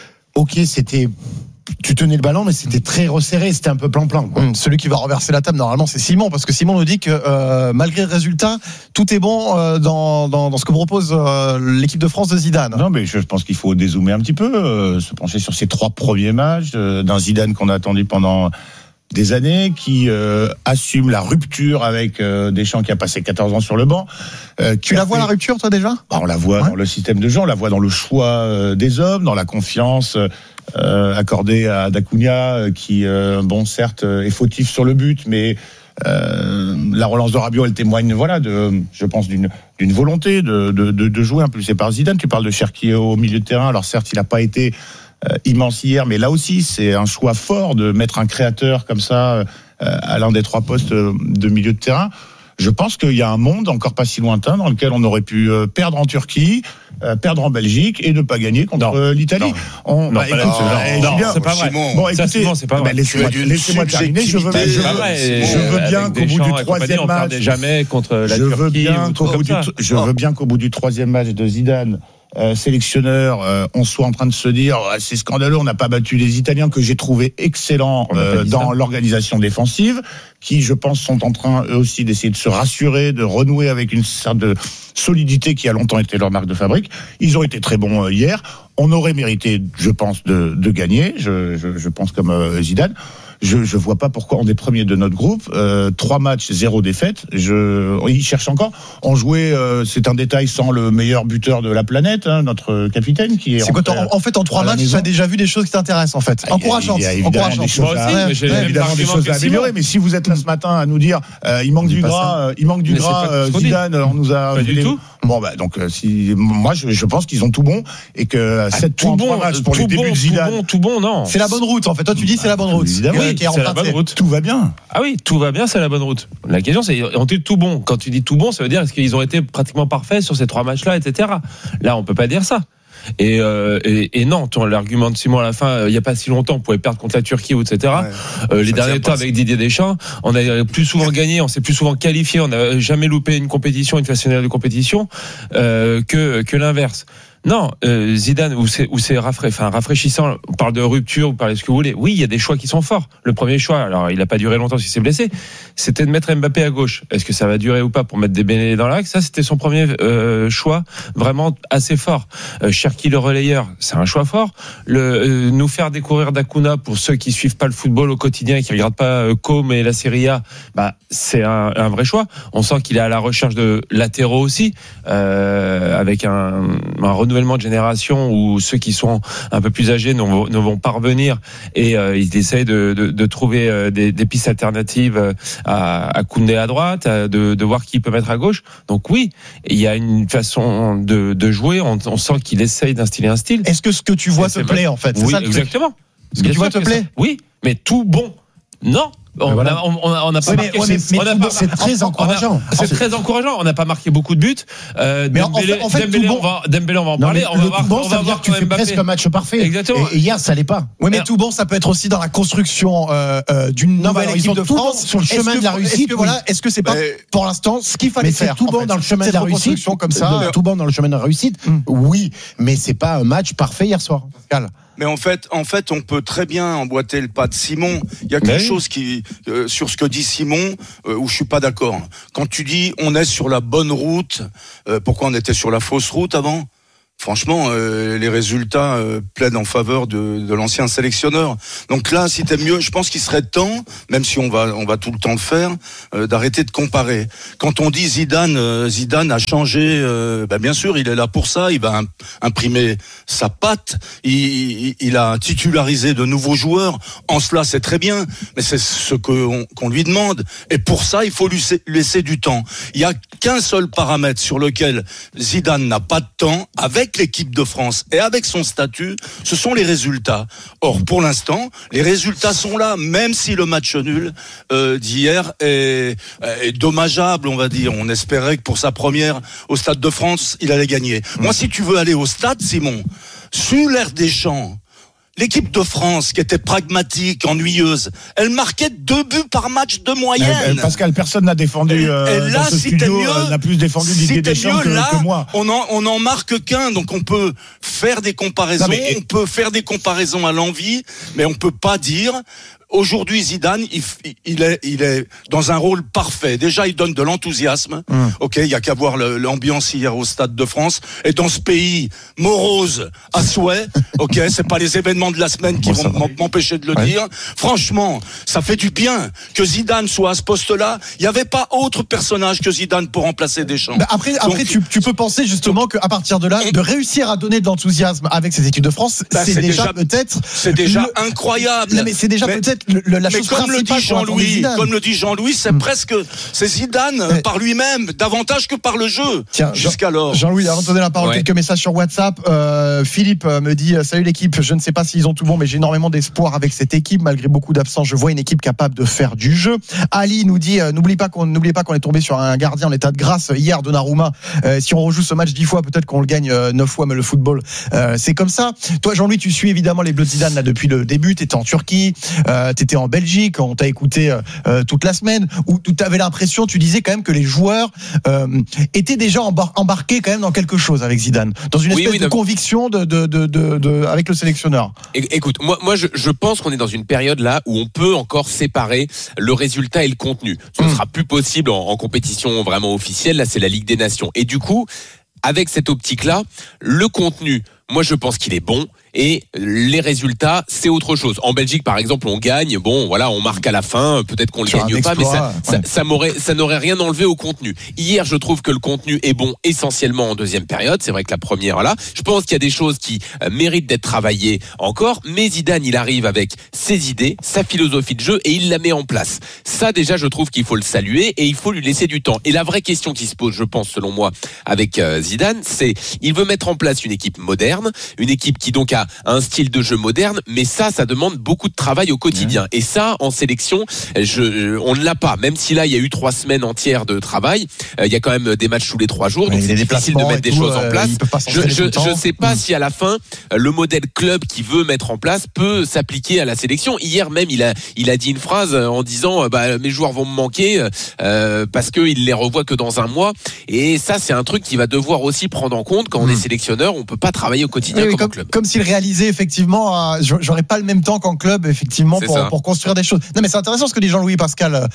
tu tenais le ballon, mais c'était très resserré, c'était un peu plan-plan. Celui qui va renverser la table, normalement, c'est Simon, parce que Simon nous dit que malgré le résultat, tout est bon dans ce que propose l'équipe de France de Zidane. Non, mais je pense qu'il faut dézoomer un petit peu, se pencher sur ces 3 premiers matchs d'un Zidane qu'on a attendu pendant des années, qui assume la rupture avec Deschamps qui a passé 14 ans sur le banc. Tu la vois la rupture, toi, déjà ? On la voit dans le système de jeu, on la voit dans le choix des hommes, dans la confiance accordée à Dacunia, qui, certes, est fautif sur le but, mais la relance de Rabiot, elle témoigne, je pense, d'une volonté de jouer impulsé par Zidane. Tu parles de Cherki au milieu de terrain, alors certes, il n'a pas été immense hier, mais là aussi c'est un choix fort de mettre un créateur comme ça à l'un des 3 postes de milieu de terrain. Je pense qu'il y a un monde encore pas si lointain dans lequel on aurait pu perdre en Turquie, perdre en Belgique et ne pas gagner contre l'Italie. Non, c'est pas vrai. Bon, écoutez, c'est pas vrai. Laissez-moi terminer. Je veux bien qu'au bout du 3e match, jamais contre la Turquie. Je veux bien qu'au bout du 3e match de Zidane, sélectionneur, on soit en train de se dire c'est scandaleux, on n'a pas battu les Italiens, que j'ai trouvé excellents dans l'organisation défensive, qui je pense sont en train eux aussi d'essayer de se rassurer, de renouer avec une sorte de solidité qui a longtemps été leur marque de fabrique. Ils ont été très bons hier, on aurait mérité, je pense, de gagner, je pense comme Zidane. Je vois pas pourquoi on est premier de notre groupe. 3 matchs, 0 défaite. Ils cherchent encore. On jouait, c'est un détail, sans le meilleur buteur de la planète, notre capitaine, qui est. C'est quoi, en fait, en 3 matchs, tu as déjà vu des choses qui t'intéressent, en fait. Encourageant. Il y a évidemment des choses à améliorer. Mais si vous êtes là ce matin à nous dire, il manque du gras, Zidane, on nous a. Pas du tout. Bon, donc, moi, je pense qu'ils ont tout bon, et que cette tout bon match pour les débuts de Zidane. Tout bon, non. C'est la bonne route, en fait. Toi, tu dis c'est la bonne route. Évidemment. C'est la bonne route. Tout va bien. Ah oui, tout va bien, c'est la bonne route. La question, c'est ont-ils tout bon? Quand tu dis tout bon, ça veut dire est-ce qu'ils ont été pratiquement parfaits sur ces 3 matchs-là, etc. Là, on peut pas dire ça. Et non, l'argument de Simon à la fin, il n'y a pas si longtemps, on pouvait perdre contre la Turquie, etc. Les derniers temps avec Didier Deschamps, on a plus souvent gagné, on s'est plus souvent qualifié, on n'a jamais loupé une compétition, une phase finale de compétition que l'inverse. Non, Zidane, où c'est rafraîchissant, on parle de rupture, vous parlez de ce que vous voulez. Oui, il y a des choix qui sont forts. Le premier choix, alors il n'a pas duré longtemps parce qu'il s'est blessé, c'était de mettre Mbappé à gauche. Est-ce que ça va durer ou pas pour mettre Dembélé dans l'axe? Ça, c'était son premier choix, vraiment assez fort. Cherki, le relayeur, c'est un choix fort. Nous faire découvrir Dacunia, pour ceux qui suivent pas le football au quotidien et qui regardent pas Com et la Serie A, c'est un vrai choix. On sent qu'il est à la recherche de latéraux aussi, avec un renouvellement de génération où ceux qui sont un peu plus âgés ne vont pas revenir, et ils essayent de trouver des pistes alternatives à Koundé à droite, de voir qui peut mettre à gauche. Donc oui, il y a une façon de jouer, on sent qu'il essaye d'instiller un style. Est-ce que ce que tu vois te plaît, en fait? Oui, exactement. Ce que tu vois te plaît? Oui, mais tout bon. Non. On n'a pas marqué. C'est très encourageant. C'est très encourageant. On n'a pas marqué beaucoup de buts. Mais en fait, Dembélé, on va en parler. On va voir. Ça veut dire que tu fais presque un match parfait. Exactement. Et hier, ça l'est pas. Oui, mais tout bon, ça peut être aussi dans la construction d'une nouvelle équipe de France sur le chemin de la réussite. Est-ce que c'est pas pour l'instant ce qu'il fallait faire? C'est tout bon dans le chemin de la réussite. Comme ça, tout bon dans le chemin de la réussite. Oui, mais c'est pas un match parfait hier soir, Pascal. Mais en fait, on peut très bien emboîter le pas de Simon. Il y a quelque chose qui, sur ce que dit Simon, où je suis pas d'accord. Quand tu dis on est sur la bonne route, pourquoi on était sur la fausse route avant? Franchement, les résultats plaident en faveur de l'ancien sélectionneur. Donc là, si t'aimes mieux, je pense qu'il serait temps, même si on va tout le temps le faire, d'arrêter de comparer. Quand on dit Zidane a changé, bien sûr, il est là pour ça. Il va imprimer sa patte. Il a titularisé de nouveaux joueurs. En cela, c'est très bien, mais c'est ce qu'on lui demande. Et pour ça, il faut lui laisser du temps. Il y a qu'un seul paramètre sur lequel Zidane n'a pas de temps avec l'équipe de France et avec son statut, ce sont les résultats. Or, pour l'instant, les résultats sont là, même si le match nul d'hier est dommageable, on va dire. On espérait que pour sa première au Stade de France, il allait gagner. Moi, si tu veux aller au stade, Simon, sous l'ère Deschamps, l'équipe de France, qui était pragmatique, ennuyeuse, elle marquait 2 buts par match de moyenne. Pascal, personne n'a défendu dans ce studio, n'a plus défendu Didier Deschamps que moi. On en marque qu'un, donc on peut faire des comparaisons, on peut faire des comparaisons à l'envi, mais on peut pas dire... Aujourd'hui, Zidane, il est dans un rôle parfait. Déjà, il donne de l'enthousiasme. Ok, il y a qu'à voir l'ambiance hier au Stade de France. Et dans ce pays morose à souhait, ok, c'est pas les événements de la semaine qui vont m'empêcher de le dire. Franchement, ça fait du bien que Zidane soit à ce poste-là. Il n'y avait pas autre personnage que Zidane pour remplacer Deschamps. Après, tu peux penser justement qu'à partir de là, de réussir à donner de l'enthousiasme avec ces équipes de France, c'est déjà peut-être... C'est déjà incroyable. Non, mais c'est déjà peut-être la chose principale. Comme le dit Jean-Louis, c'est Zidane par lui-même, davantage que par le jeu. Tiens, jusqu'alors. Jean-Louis, avant de donner la parole, quelques messages sur WhatsApp. Philippe me dit salut l'équipe, je ne sais pas s'ils ont tout bon, mais j'ai énormément d'espoir avec cette équipe. Malgré beaucoup d'absents, je vois une équipe capable de faire du jeu. Ali nous dit n'oubliez pas qu'on est tombé sur un gardien en état de grâce hier, Donnarumma. Si on rejoue ce match 10 fois, peut-être qu'on le gagne 9 fois, mais le football, c'est comme ça. Toi, Jean-Louis, tu suis évidemment les Bleus de Zidane là depuis le début. T'étais en Turquie, t'étais en Belgique, on t'a écouté toute la semaine, où tu avais l'impression, tu disais quand même que les joueurs étaient déjà embarqués quand même dans quelque chose avec Zidane, dans une espèce de conviction avec le sélectionneur. Écoute, moi je pense qu'on est dans une période là où on peut encore séparer le résultat et le contenu. Ce ne sera plus possible en compétition vraiment officielle. Là, c'est la Ligue des Nations. Et du coup, avec cette optique-là, le contenu, moi je pense qu'il est bon. Et les résultats, c'est autre chose. En Belgique, par exemple, on gagne. Bon, voilà, on marque à la fin. Peut-être qu'on le gagne pas, mais ça n'aurait rien enlevé au contenu. Hier, je trouve que le contenu est bon essentiellement en deuxième période. C'est vrai que la première, là, je pense qu'il y a des choses qui méritent d'être travaillées encore. Mais Zidane, il arrive avec ses idées, sa philosophie de jeu et il la met en place. Ça, déjà, je trouve qu'il faut le saluer et il faut lui laisser du temps. Et la vraie question qui se pose, je pense, selon moi, avec Zidane, c'est il veut mettre en place une équipe moderne, une équipe qui donc a un style de jeu moderne, mais ça demande beaucoup de travail au quotidien. Et ça, en sélection, on ne l'a pas. Même si là, il y a eu 3 semaines entières de travail, il y a quand même des matchs tous les 3 jours, donc c'est difficile de mettre des choses en place. Je sais pas si à la fin, le modèle club qu'il veut mettre en place peut s'appliquer à la sélection. Hier même, il a dit une phrase en disant mes joueurs vont me manquer parce qu'il les revoit que dans un mois. Et ça, c'est un truc qu'il va devoir aussi prendre en compte quand on est sélectionneur. On peut pas travailler au quotidien comme un club. Comme s'il réalisait effectivement, j'aurais pas le même temps qu'en club effectivement pour construire des choses. Non mais c'est intéressant ce que dit Jean-Louis Pascal.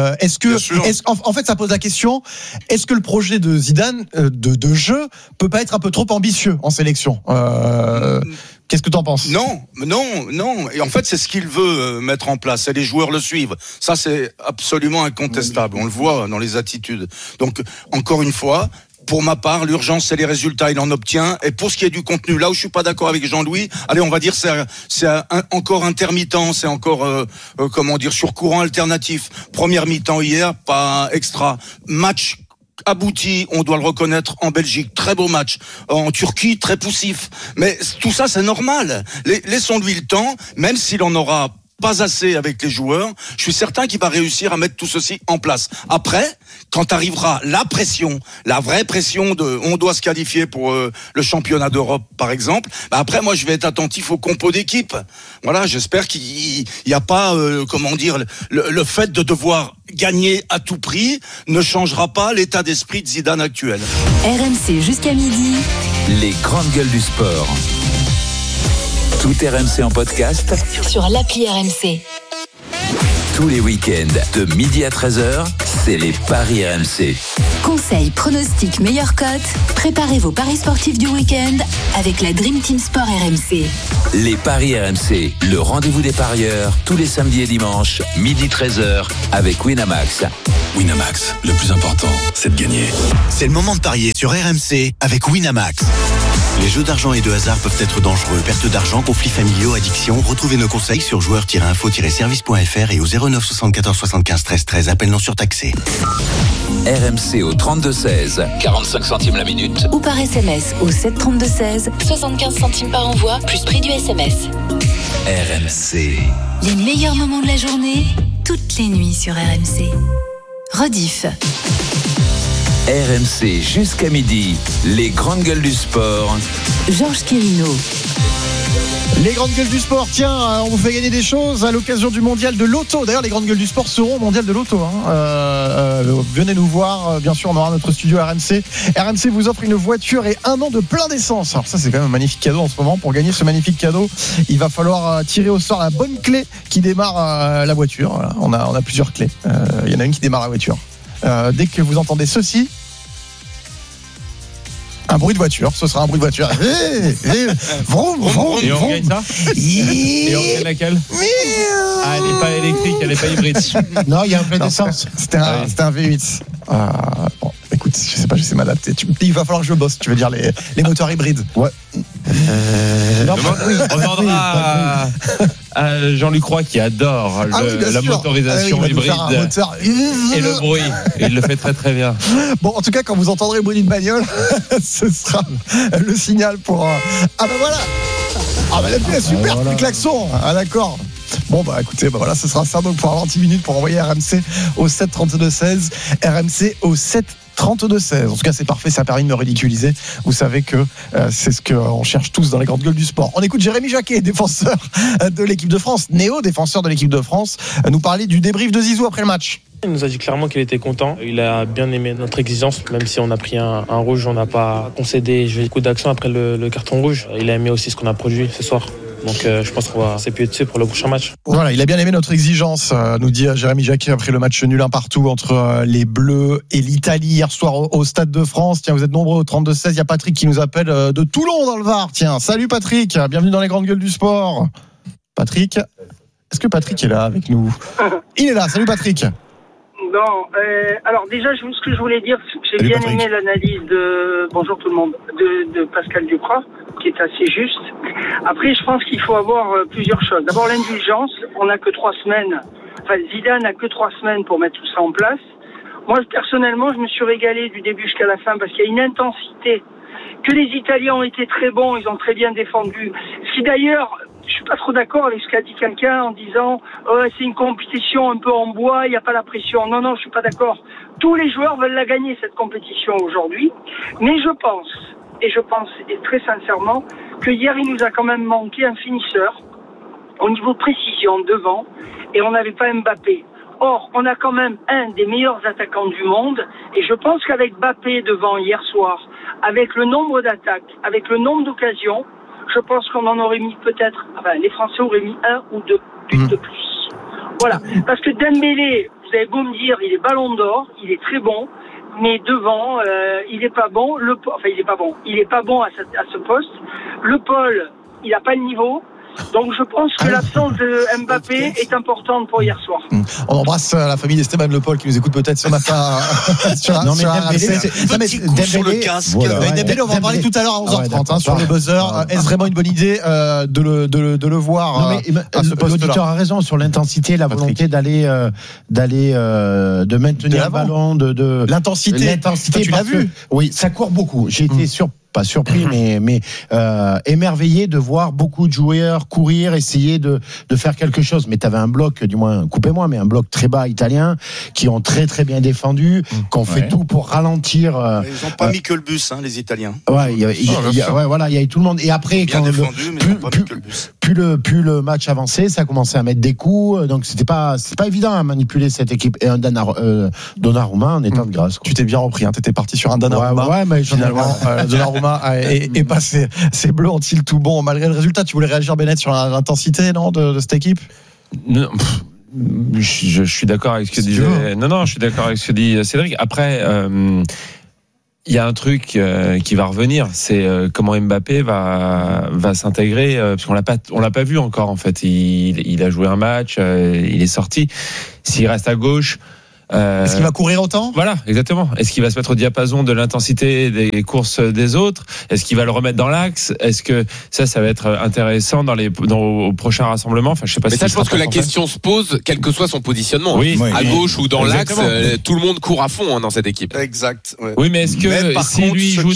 En fait ça pose la question, est-ce que le projet de Zidane de jeu peut pas être un peu trop ambitieux en sélection? Qu'est-ce que tu en penses? Non. Et en fait, c'est ce qu'il veut mettre en place. Et les joueurs le suivent. Ça, c'est absolument incontestable. On le voit dans les attitudes. Donc, encore une fois, pour ma part, l'urgence, c'est les résultats, il en obtient. Et pour ce qui est du contenu, là où je suis pas d'accord avec Jean-Louis, allez, on va dire c'est encore intermittent, c'est encore sur courant alternatif. Première mi-temps hier, pas extra. Match abouti, on doit le reconnaître, en Belgique, très beau match. En Turquie, très poussif. Mais tout ça, c'est normal. Laissons-lui le temps, même s'il en aura pas assez avec les joueurs. Je suis certain qu'il va réussir à mettre tout ceci en place. Après, quand arrivera la pression, la vraie pression de on doit se qualifier pour le championnat d'Europe par exemple, après moi je vais être attentif au compo d'équipe. Voilà, j'espère qu'il n'y a pas le fait de devoir gagner à tout prix ne changera pas l'état d'esprit de Zidane actuel. RMC jusqu'à midi. Les grandes gueules du sport. Tout RMC en podcast Sur l'appli RMC. tous les week-ends de midi à 13h, c'est les paris RMC. Conseils, pronostics, meilleures cotes. Préparez vos paris sportifs du week-end avec la Dream Team Sport RMC. Les paris RMC, le rendez-vous des parieurs, tous les samedis et dimanches, midi 13h, avec Winamax. Winamax, le plus important, c'est de gagner. C'est le moment de parier sur RMC avec Winamax. Les jeux d'argent et de hasard peuvent être dangereux. Perte d'argent, conflits familiaux, addiction. Retrouvez nos conseils sur joueurs-info-service.fr et au 09 74 75 13 13. Appel non surtaxé. RMC au 32-16, 45 centimes la minute. Ou par SMS au 732-16, 75 centimes par envoi, plus prix du SMS. RMC. Les meilleurs moments de la journée, toutes les nuits sur RMC. Rediff. RMC jusqu'à midi, les grandes gueules du sport. Georges Quirino. Les grandes gueules du sport, tiens, on vous fait gagner des choses à l'occasion du mondial de l'auto. D'ailleurs, les grandes gueules du sport seront au mondial de l'auto. Venez nous voir, bien sûr, on aura notre studio RMC. RMC vous offre une voiture et 1 an de plein d'essence. Alors ça, c'est quand même un magnifique cadeau en ce moment. Pour gagner ce magnifique cadeau, il va falloir tirer au sort la bonne clé qui démarre la voiture. Voilà. On a plusieurs clés. Il y en a une qui démarre la voiture. Dès que vous entendez ceci, un bruit de voiture, ce sera un bruit de voiture. Vroom, vroom, et on vroom. gagne ça. Et on gagne laquelle? Ah, elle n'est pas électrique, elle n'est pas hybride. Non, il y a un plein d'essence. C'était un V8. Bon, écoute, je sais pas, j'essaie de m'adapter. Il va falloir que je bosse, tu veux dire les moteurs hybrides. Ouais. On demandera à Jean-Luc Roy qui adore la motorisation hybride et le bruit. Il le fait très très bien. Bon, en tout cas, quand vous entendrez le bruit d'une bagnole, ce sera le signal pour. Ah ben voilà. Ah ben la super, le klaxon. Ah d'accord. Bon bah écoutez, bah voilà, ce sera ça donc pour avoir 10 minutes pour envoyer RMC au 7 32 16, RMC au 7 32 16. En tout cas, c'est parfait, ça a permis de me ridiculiser. Vous savez que c'est ce qu'on cherche tous dans les grandes gueules du sport. On écoute Jérémy Jacquet, défenseur de l'équipe de France, néo-défenseur de l'équipe de France, nous parler du débrief de Zizou après le match. Il nous a dit clairement qu'il était content. Il a bien aimé notre exigence, même si on a pris un rouge, on n'a pas concédé beaucoup d'action après le carton rouge. Il a aimé aussi ce qu'on a produit ce soir. Donc je pense qu'on va s'appuyer dessus pour le prochain match. Voilà, il a bien aimé notre exigence, nous dit Jérémy Jacquet après le match nul 1 partout entre les Bleus et l'Italie hier soir au Stade de France. Tiens, vous êtes nombreux au 32-16, il y a Patrick qui nous appelle de Toulon dans le Var. Tiens, salut Patrick, bienvenue dans les grandes gueules du sport. Patrick, est-ce que Patrick est là avec nous? Il est là, salut Patrick. Non, alors déjà, ce que je voulais dire, j'ai bien aimé l'analyse de bonjour tout le monde de Pascal Duprat, qui est assez juste. Après, je pense qu'il faut avoir plusieurs choses. D'abord, l'indulgence. On n'a que 3 semaines. Enfin, Zidane n'a que 3 semaines pour mettre tout ça en place. Moi, personnellement, je me suis régalé du début jusqu'à la fin parce qu'il y a une intensité. Que les Italiens ont été très bons, ils ont très bien défendu. Ce qui d'ailleurs, je suis pas trop d'accord avec ce qu'a dit quelqu'un en disant c'est une compétition un peu en bois, il n'y a pas la pression. Non, je suis pas d'accord. Tous les joueurs veulent la gagner cette compétition aujourd'hui, mais je pense et très sincèrement que hier il nous a quand même manqué un finisseur au niveau de précision devant et on n'avait pas Mbappé. Or, on a quand même un des meilleurs attaquants du monde et je pense qu'avec Mbappé devant hier soir, avec le nombre d'attaques, avec le nombre d'occasions, je pense qu'on en aurait mis peut-être, les Français auraient mis 1 ou 2 buts de plus. Voilà. Parce que Dembélé, vous avez beau me dire, il est ballon d'or, il est très bon, mais devant, il est pas bon. Il est pas bon. Il est pas bon à ce poste. Le Paul, il n'a pas le niveau. Donc je pense que l'absence de Mbappé est importante pour hier soir. On embrasse la famille d'Esteban Le Paul qui nous écoute peut-être ce matin sur Dembélé, sur le casque. Voilà. Dembélé, on va en parler tout à l'heure à 11h30 sur le buzzer. Est-ce vraiment une bonne idée de le voir à ce poste-là? L'auditeur a raison sur l'intensité, la volonté de maintenir le ballon, de l'intensité. Tu l'as vu? Oui, ça court beaucoup. J'ai été pas surpris, mais émerveillé de voir beaucoup de joueurs courir, essayer de faire quelque chose. Mais tu avais un bloc, du moins, coupez-moi, mais un bloc très bas italien qui ont très très bien défendu, qui ont fait tout pour ralentir. Ils n'ont pas mis que le bus, les Italiens. Ouais, il y a tout le monde. Et après, bien défendu, mais ils n'ont pas mis que le bus. Plus le match avançait, ça a commencé à mettre des coups. Donc c'était pas évident à manipuler cette équipe. Et un Donnarumma en état de grâce. Tu t'es bien repris, t'étais parti sur un Donnarumma. Ouais, mais finalement, Donnarumma est passé. Ces Bleus ont-ils tout bon malgré le résultat? Tu voulais réagir, Bennett, sur l'intensité, non, de cette équipe? Non. Je suis d'accord avec ce que disait. Non, je suis d'accord avec ce que dit Cédric. Après, il y a un truc qui va revenir, c'est comment Mbappé va s'intégrer, parce qu'on l'a pas vu encore en fait. Il a joué un match, il est sorti. S'il reste à gauche. Est-ce qu'il va courir autant? Voilà, exactement. Est-ce qu'il va se mettre au diapason de l'intensité des courses des autres? Est-ce qu'il va le remettre dans l'axe? Est-ce que ça va être intéressant au prochain rassemblement? Enfin, je sais pas. Mais ça, je pense que la question se pose, quel que soit son positionnement. Oui. À gauche ou dans l'axe, tout le monde court à fond dans cette équipe. Exact. Ouais. Oui, mais est-ce que par si contre, lui joue ce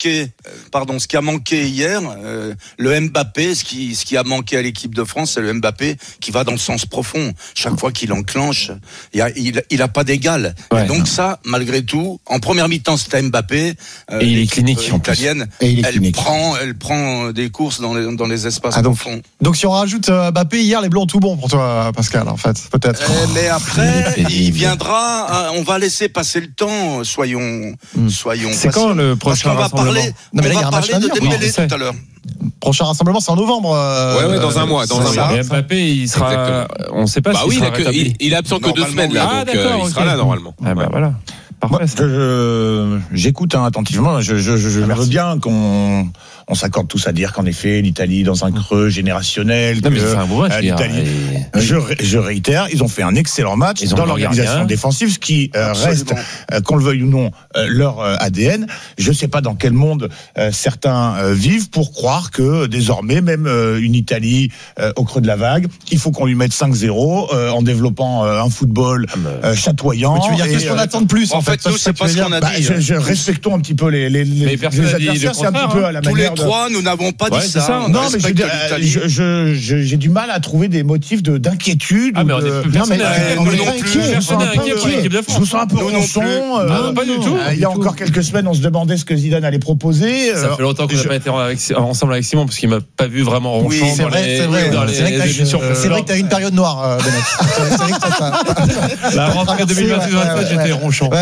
qui a manqué hier, le Mbappé, ce qui a manqué à l'équipe de France, c'est le Mbappé qui va dans le sens profond. Chaque fois qu'il enclenche, il a pas d'égal. Ouais, donc ça, malgré tout, en première mi-temps, c'était Mbappé. Et il est clinique italienne. Elle prend des courses dans les espaces profonds. Donc si on rajoute Mbappé, hier les Bleus ont tout bon pour toi, Pascal, en fait, peut-être. Mais après, il viendra. On va laisser passer le temps. Soyons. C'est quand le prochain rassemblement? On va parler de Dembélé tout à l'heure. Prochain rassemblement, c'est en novembre. Ouais, dans un mois. Et Mbappé, il sera. Exactement. On ne sait pas. Oui, il est absent que 2 semaines là, donc il sera là normalement. Voilà. Moi, j'écoute attentivement. Je veux bien qu'on s'accorde tous à dire qu'en effet l'Italie est dans un creux générationnel. Non, mais c'est un beau match, l'Italie. Je réitère, ils ont fait un excellent match dans l'organisation défensive, ce qui reste, qu'on le veuille ou non, leur ADN. Je ne sais pas dans quel monde certains vivent pour croire que désormais même une Italie au creux de la vague, il faut qu'on lui mette 5-0 en développant un football chatoyant. Mais tu veux dire qu'est-ce qu'on attend de plus en fait? Nous, c'est pas ce qu'on a dit. Respectons un petit peu les adversaires, c'est un petit peu à la manière. Tous les trois, nous n'avons pas dit ça. Non, mais j'ai du mal à trouver des motifs d'inquiétude. Ah, mais on est personne inquiet. Je me sens un peu ronchon. Pas du tout. Il y a encore quelques semaines, on se demandait ce que Zidane allait proposer. Ça fait longtemps qu'on n'a pas été ensemble avec Simon, parce qu'il m'a pas vu vraiment ronchon dans les émissions. C'est vrai que tu as une période noire, Bennett. C'est vrai que la rentrée 2026, j'étais ronchon.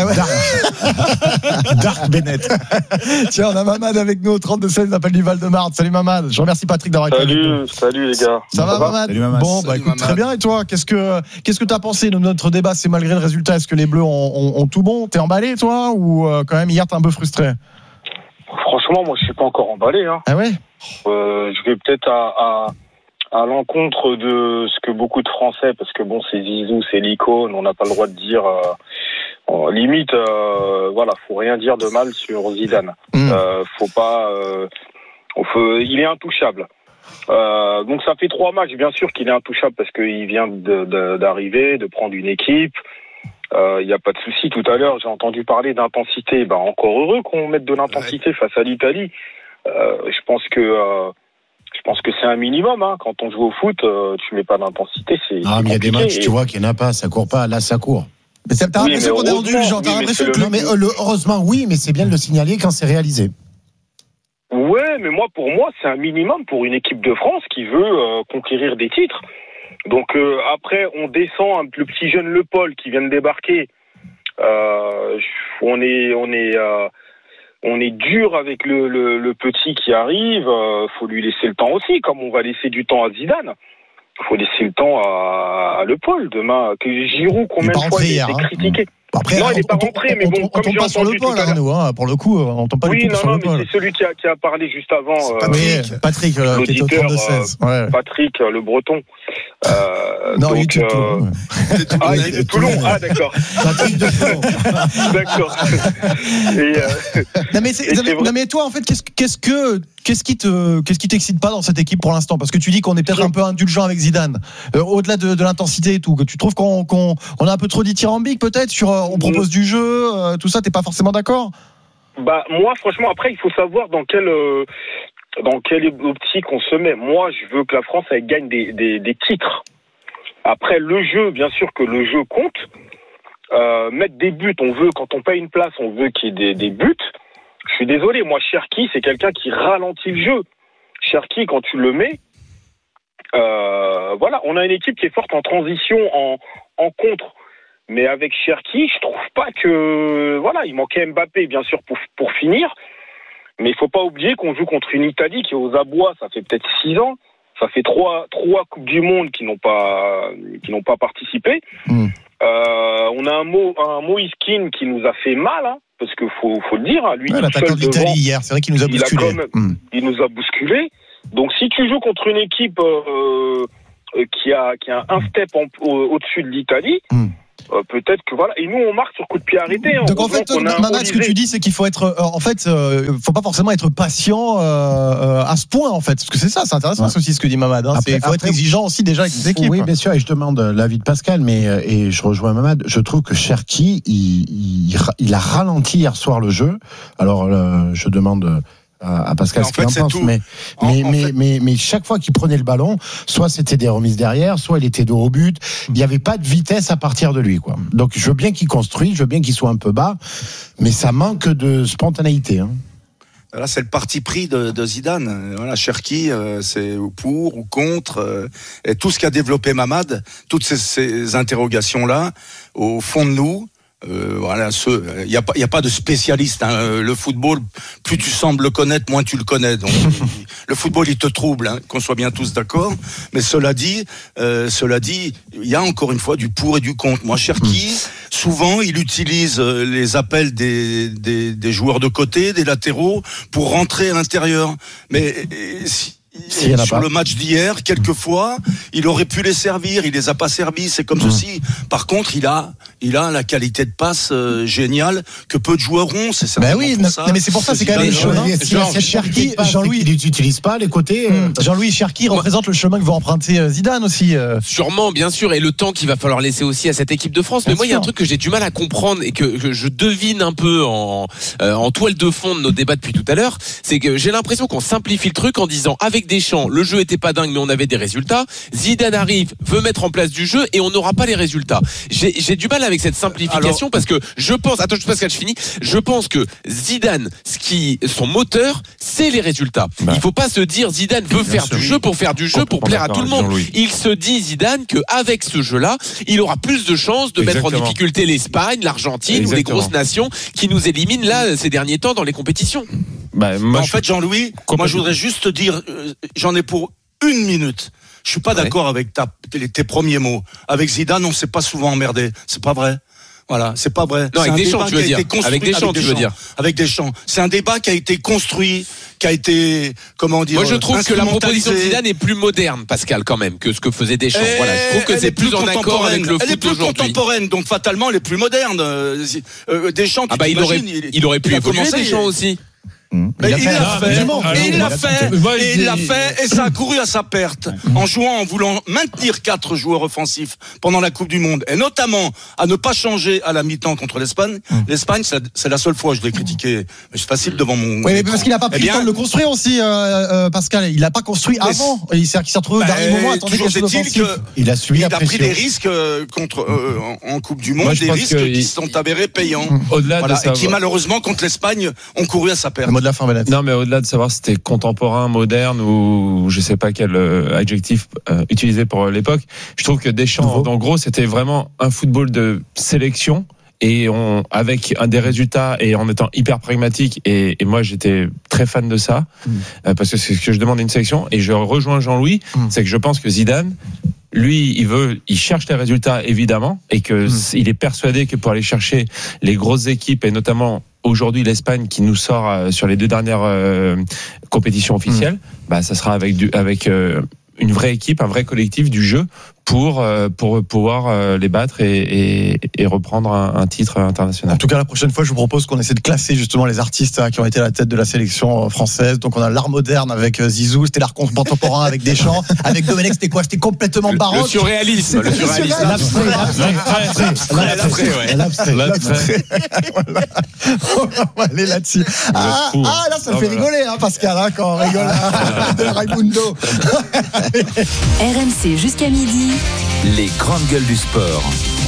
Dark Bennett. Tiens, on a Mamad avec nous au 32-16, il appelle du Val-de-Marne. Salut Mamad. Je remercie Patrick d'avoir été avec nous. Salut les gars. Ça va Mamad? Salut Mamad. Bon, bah écoute, très bien. Et toi, qu'est-ce que t'as pensé de notre débat? C'est malgré le résultat, est-ce que les Bleus ont tout bon? T'es emballé toi, ou quand même hier t'es un peu frustré? Franchement, moi je suis pas encore emballé. Ah ouais? Je vais peut-être à l'encontre de ce que beaucoup de Français, parce que bon, c'est Zizou, c'est l'icône, on n'a pas le droit de dire. Limite, voilà, faut rien dire de mal sur Zidane. Faut pas. Il est intouchable. Donc ça fait 3 matchs, bien sûr qu'il est intouchable parce qu'il vient d'arriver, de prendre une équipe. Il n'y a pas de souci. Tout à l'heure, j'ai entendu parler d'intensité. Encore heureux qu'on mette de l'intensité face à l'Italie. Je pense que c'est un minimum. Quand on joue au foot, tu mets pas d'intensité. Mais il y a des matchs, tu vois, qu'il n'y en a pas. Ça court pas. Là, ça court. Mais t'as l'impression qu'on est rendu, genre, t'as l'impression que. Non, mais heureusement, oui, mais c'est bien de le signaler quand c'est réalisé. Ouais, mais pour moi, c'est un minimum pour une équipe de France qui veut conquérir des titres. Donc après, on descend le petit jeune Le Paul qui vient de débarquer. On est dur avec le petit qui arrive. Faut lui laisser le temps aussi, comme on va laisser du temps à Zidane. Faut laisser le temps à Le Paul demain. Que Giroud, combien de fois il a été critiqué? Après, non, il n'est pas rentré, mais bon, comme j'ai entendu tout à l'heure. Nous, pour le coup, on n'entend pas du tout sur Le Paul. Oui, mais c'est celui qui a parlé juste avant. Patrick, qui est au 32-16. Patrick, le Breton. Non, donc, il est de Toulon. Il est de Toulon. Ah, d'accord. Patrick de Toulon. D'accord. Non, mais toi, en fait, qu'est-ce qui t'excite pas dans cette équipe pour l'instant? Parce que tu dis qu'on est peut-être un peu indulgent avec Zidane. Au-delà de l'intensité et tout, que tu trouves qu'on a un peu trop dithyrambique peut-être sur on propose du jeu, tout ça, t'es pas forcément d'accord? Moi, franchement, après, il faut savoir dans quelle optique on se met. Moi, je veux que la France elle gagne des titres. Après, le jeu, bien sûr que le jeu compte. Mettre des buts, quand on paye une place, on veut qu'il y ait des buts. Je suis désolé, moi, Cherki, c'est quelqu'un qui ralentit le jeu. Cherki, quand tu le mets, on a une équipe qui est forte en transition, en contre. Mais avec Cherki, je trouve pas que... il manquait Mbappé, bien sûr, pour finir. Mais il faut pas oublier qu'on joue contre une Italie qui est aux abois, ça fait peut-être 6 ans. Ça fait 3 Coupes du Monde qui n'ont pas participé. On a un Moïse Kean qui nous a fait mal, parce qu'il faut le dire. Lui, l'attaquant de l'Italie hier, c'est vrai qu'il nous a bousculé. Il nous a bousculé. Donc si tu joues contre une équipe qui a un step au-dessus de l'Italie, peut-être que et nous on marque sur coup de pied arrêté. Donc en fait, Mamad, ce que tu dis, c'est qu'il faut être, faut pas forcément être patient à ce point, en fait, parce que c'est ça, c'est intéressant aussi ce que dit Mamad. Il faut être exigeant aussi déjà avec les équipes. Oui, bien sûr, et je demande l'avis de Pascal, et je rejoins Mamad. Je trouve que Cherki, il a ralenti hier soir le jeu. Alors, je demande à Pascal ce qu'il en pense, mais chaque fois qu'il prenait le ballon, soit c'était des remises derrière, soit il était dos au but. Il n'y avait pas de vitesse à partir de lui, quoi. Donc je veux bien qu'il construise, je veux bien qu'il soit un peu bas, mais ça manque de spontanéité. Là, c'est le parti pris de Zidane. Cherki, c'est pour ou contre. Et tout ce qu'a développé Mamad, toutes ces interrogations-là, au fond de nous. Il y a pas de spécialiste. Le football, plus tu sembles le connaître, moins tu le connais. Donc, le football, il te trouble, qu'on soit bien tous d'accord. Mais cela dit, il y a encore une fois du pour et du contre. Moi, Cherki, souvent, il utilise les appels des joueurs de côté, des latéraux, pour rentrer à l'intérieur. Mais sur le match d'hier, quelquefois, il aurait pu les servir, il les a pas servis, c'est comme ceci. Par contre, il a la qualité de passe géniale que peu de joueurs ont. C'est ça. Mais c'est pour ça, c'est quand même le chemin. Cherki, Jean-Louis, il n'utilise pas les côtés. Jean-Louis Cherki représente le chemin que va emprunter Zidane aussi. Sûrement, bien sûr, et le temps qu'il va falloir laisser aussi à cette équipe de France. Mais moi, il y a un truc que j'ai du mal à comprendre et que je devine un peu en toile de fond de nos débats depuis tout à l'heure, c'est que j'ai l'impression qu'on simplifie le truc en disant avec Deschamps, le jeu était pas dingue mais on avait des résultats. Zidane arrive, veut mettre en place du jeu et on n'aura pas les résultats. J'ai du mal avec cette simplification parce que je pense, Pascal, je finis. Je pense que Zidane, son moteur, c'est les résultats. Il faut pas se dire Zidane veut faire du jeu pour faire du jeu pour plaire à tout le monde. Il se dit Zidane qu'avec ce jeu-là, il aura plus de chances de mettre en difficulté l'Espagne, l'Argentine ou les grosses nations qui nous éliminent là ces derniers temps dans les compétitions. En fait, Jean-Louis, moi je voudrais juste te dire, j'en ai pour 1 minute. Je suis pas d'accord avec tes premiers mots. Avec Zidane, on s'est pas souvent emmerdé. C'est pas vrai. Voilà, c'est pas vrai. Non, avec Deschamps, tu veux dire. Avec Deschamps, tu veux dire. Avec Deschamps. C'est un débat qui a été construit, qui a été, comment dire. Moi, je trouve que la proposition de Zidane est plus moderne, Pascal, quand même, que ce que faisait Deschamps. Voilà, je trouve que c'est plus en accord avec le foot d'aujourd'hui. Elle est plus contemporaine, donc fatalement, elle est plus moderne. Deschamps, il aurait pu évoluer, Deschamps aussi. Il l'a fait, et ça a couru à sa perte, en voulant maintenir 4 joueurs offensifs pendant la Coupe du Monde, et notamment à ne pas changer à la mi-temps contre l'Espagne. L'Espagne, c'est la seule fois je l'ai critiqué, mais c'est facile devant mon. Oui, mais parce qu'il n'a pas pris le temps de le construire aussi, Pascal. Il n'a pas construit avant. Il s'est retrouvé au dernier moment. Il a suivi la pression. Il a pris des risques en Coupe du Monde, des risques qui sont avérés payants. Au-delà de ça, et qui malheureusement contre l'Espagne ont couru à sa perte. Non, mais au-delà de savoir si c'était contemporain, moderne ou je sais pas quel adjectif utiliser pour l'époque, je trouve que Deschamps, en gros, c'était vraiment un football de sélection et avec des résultats et en étant hyper pragmatique. Et moi, j'étais très fan de ça parce que c'est ce que je demande à une sélection. Et je rejoins Jean-Louis, c'est que je pense que Zidane, lui, il cherche les résultats évidemment et que il est persuadé que pour aller chercher les grosses équipes et notamment aujourd'hui l'Espagne qui nous sort sur les 2 dernières compétitions officielles, ça sera avec une vraie équipe, un vrai collectif, du jeu pour pouvoir les battre et reprendre un titre international. En tout cas, la prochaine fois, je vous propose qu'on essaie de classer justement les artistes qui ont été à la tête de la sélection française. Donc, on a l'art moderne avec Zizou, c'était l'art contemporain avec Deschamps, avec Domenech, c'était quoi? C'était complètement baroque. Le surréalisme. L'abstrait. On va aller là-dessus. Là, ça me fait rigoler, Pascal, quand on rigole de Raimundo. RMC jusqu'à midi. Les grandes gueules du sport.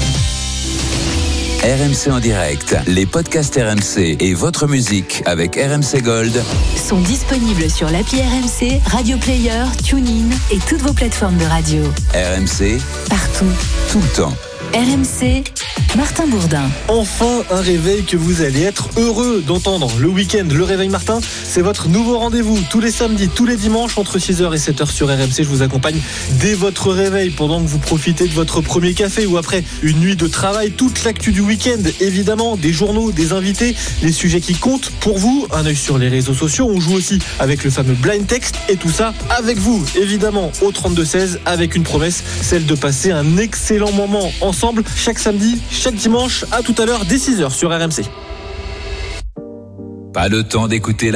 RMC en direct, les podcasts RMC et votre musique avec RMC Gold sont disponibles sur l'appli RMC, Radio Player, TuneIn et toutes vos plateformes de radio. RMC, partout, tout le temps. RMC, Martin Bourdin. Enfin, un réveil que vous allez être heureux d'entendre. Le week-end, le réveil Martin, c'est votre nouveau rendez-vous. Tous les samedis, tous les dimanches, entre 6h et 7h sur RMC. Je vous accompagne dès votre réveil, pendant que vous profitez de votre premier café ou après une nuit de travail. Toute l'actu du week-end, évidemment, des journaux, des invités, les sujets qui comptent pour vous. Un œil sur les réseaux sociaux. On joue aussi avec le fameux blind text et tout ça avec vous, évidemment, au 32-16, avec une promesse, celle de passer un excellent moment ensemble chaque samedi, chaque dimanche. À tout à l'heure dès 6h sur RMC. Pas le temps d'écouter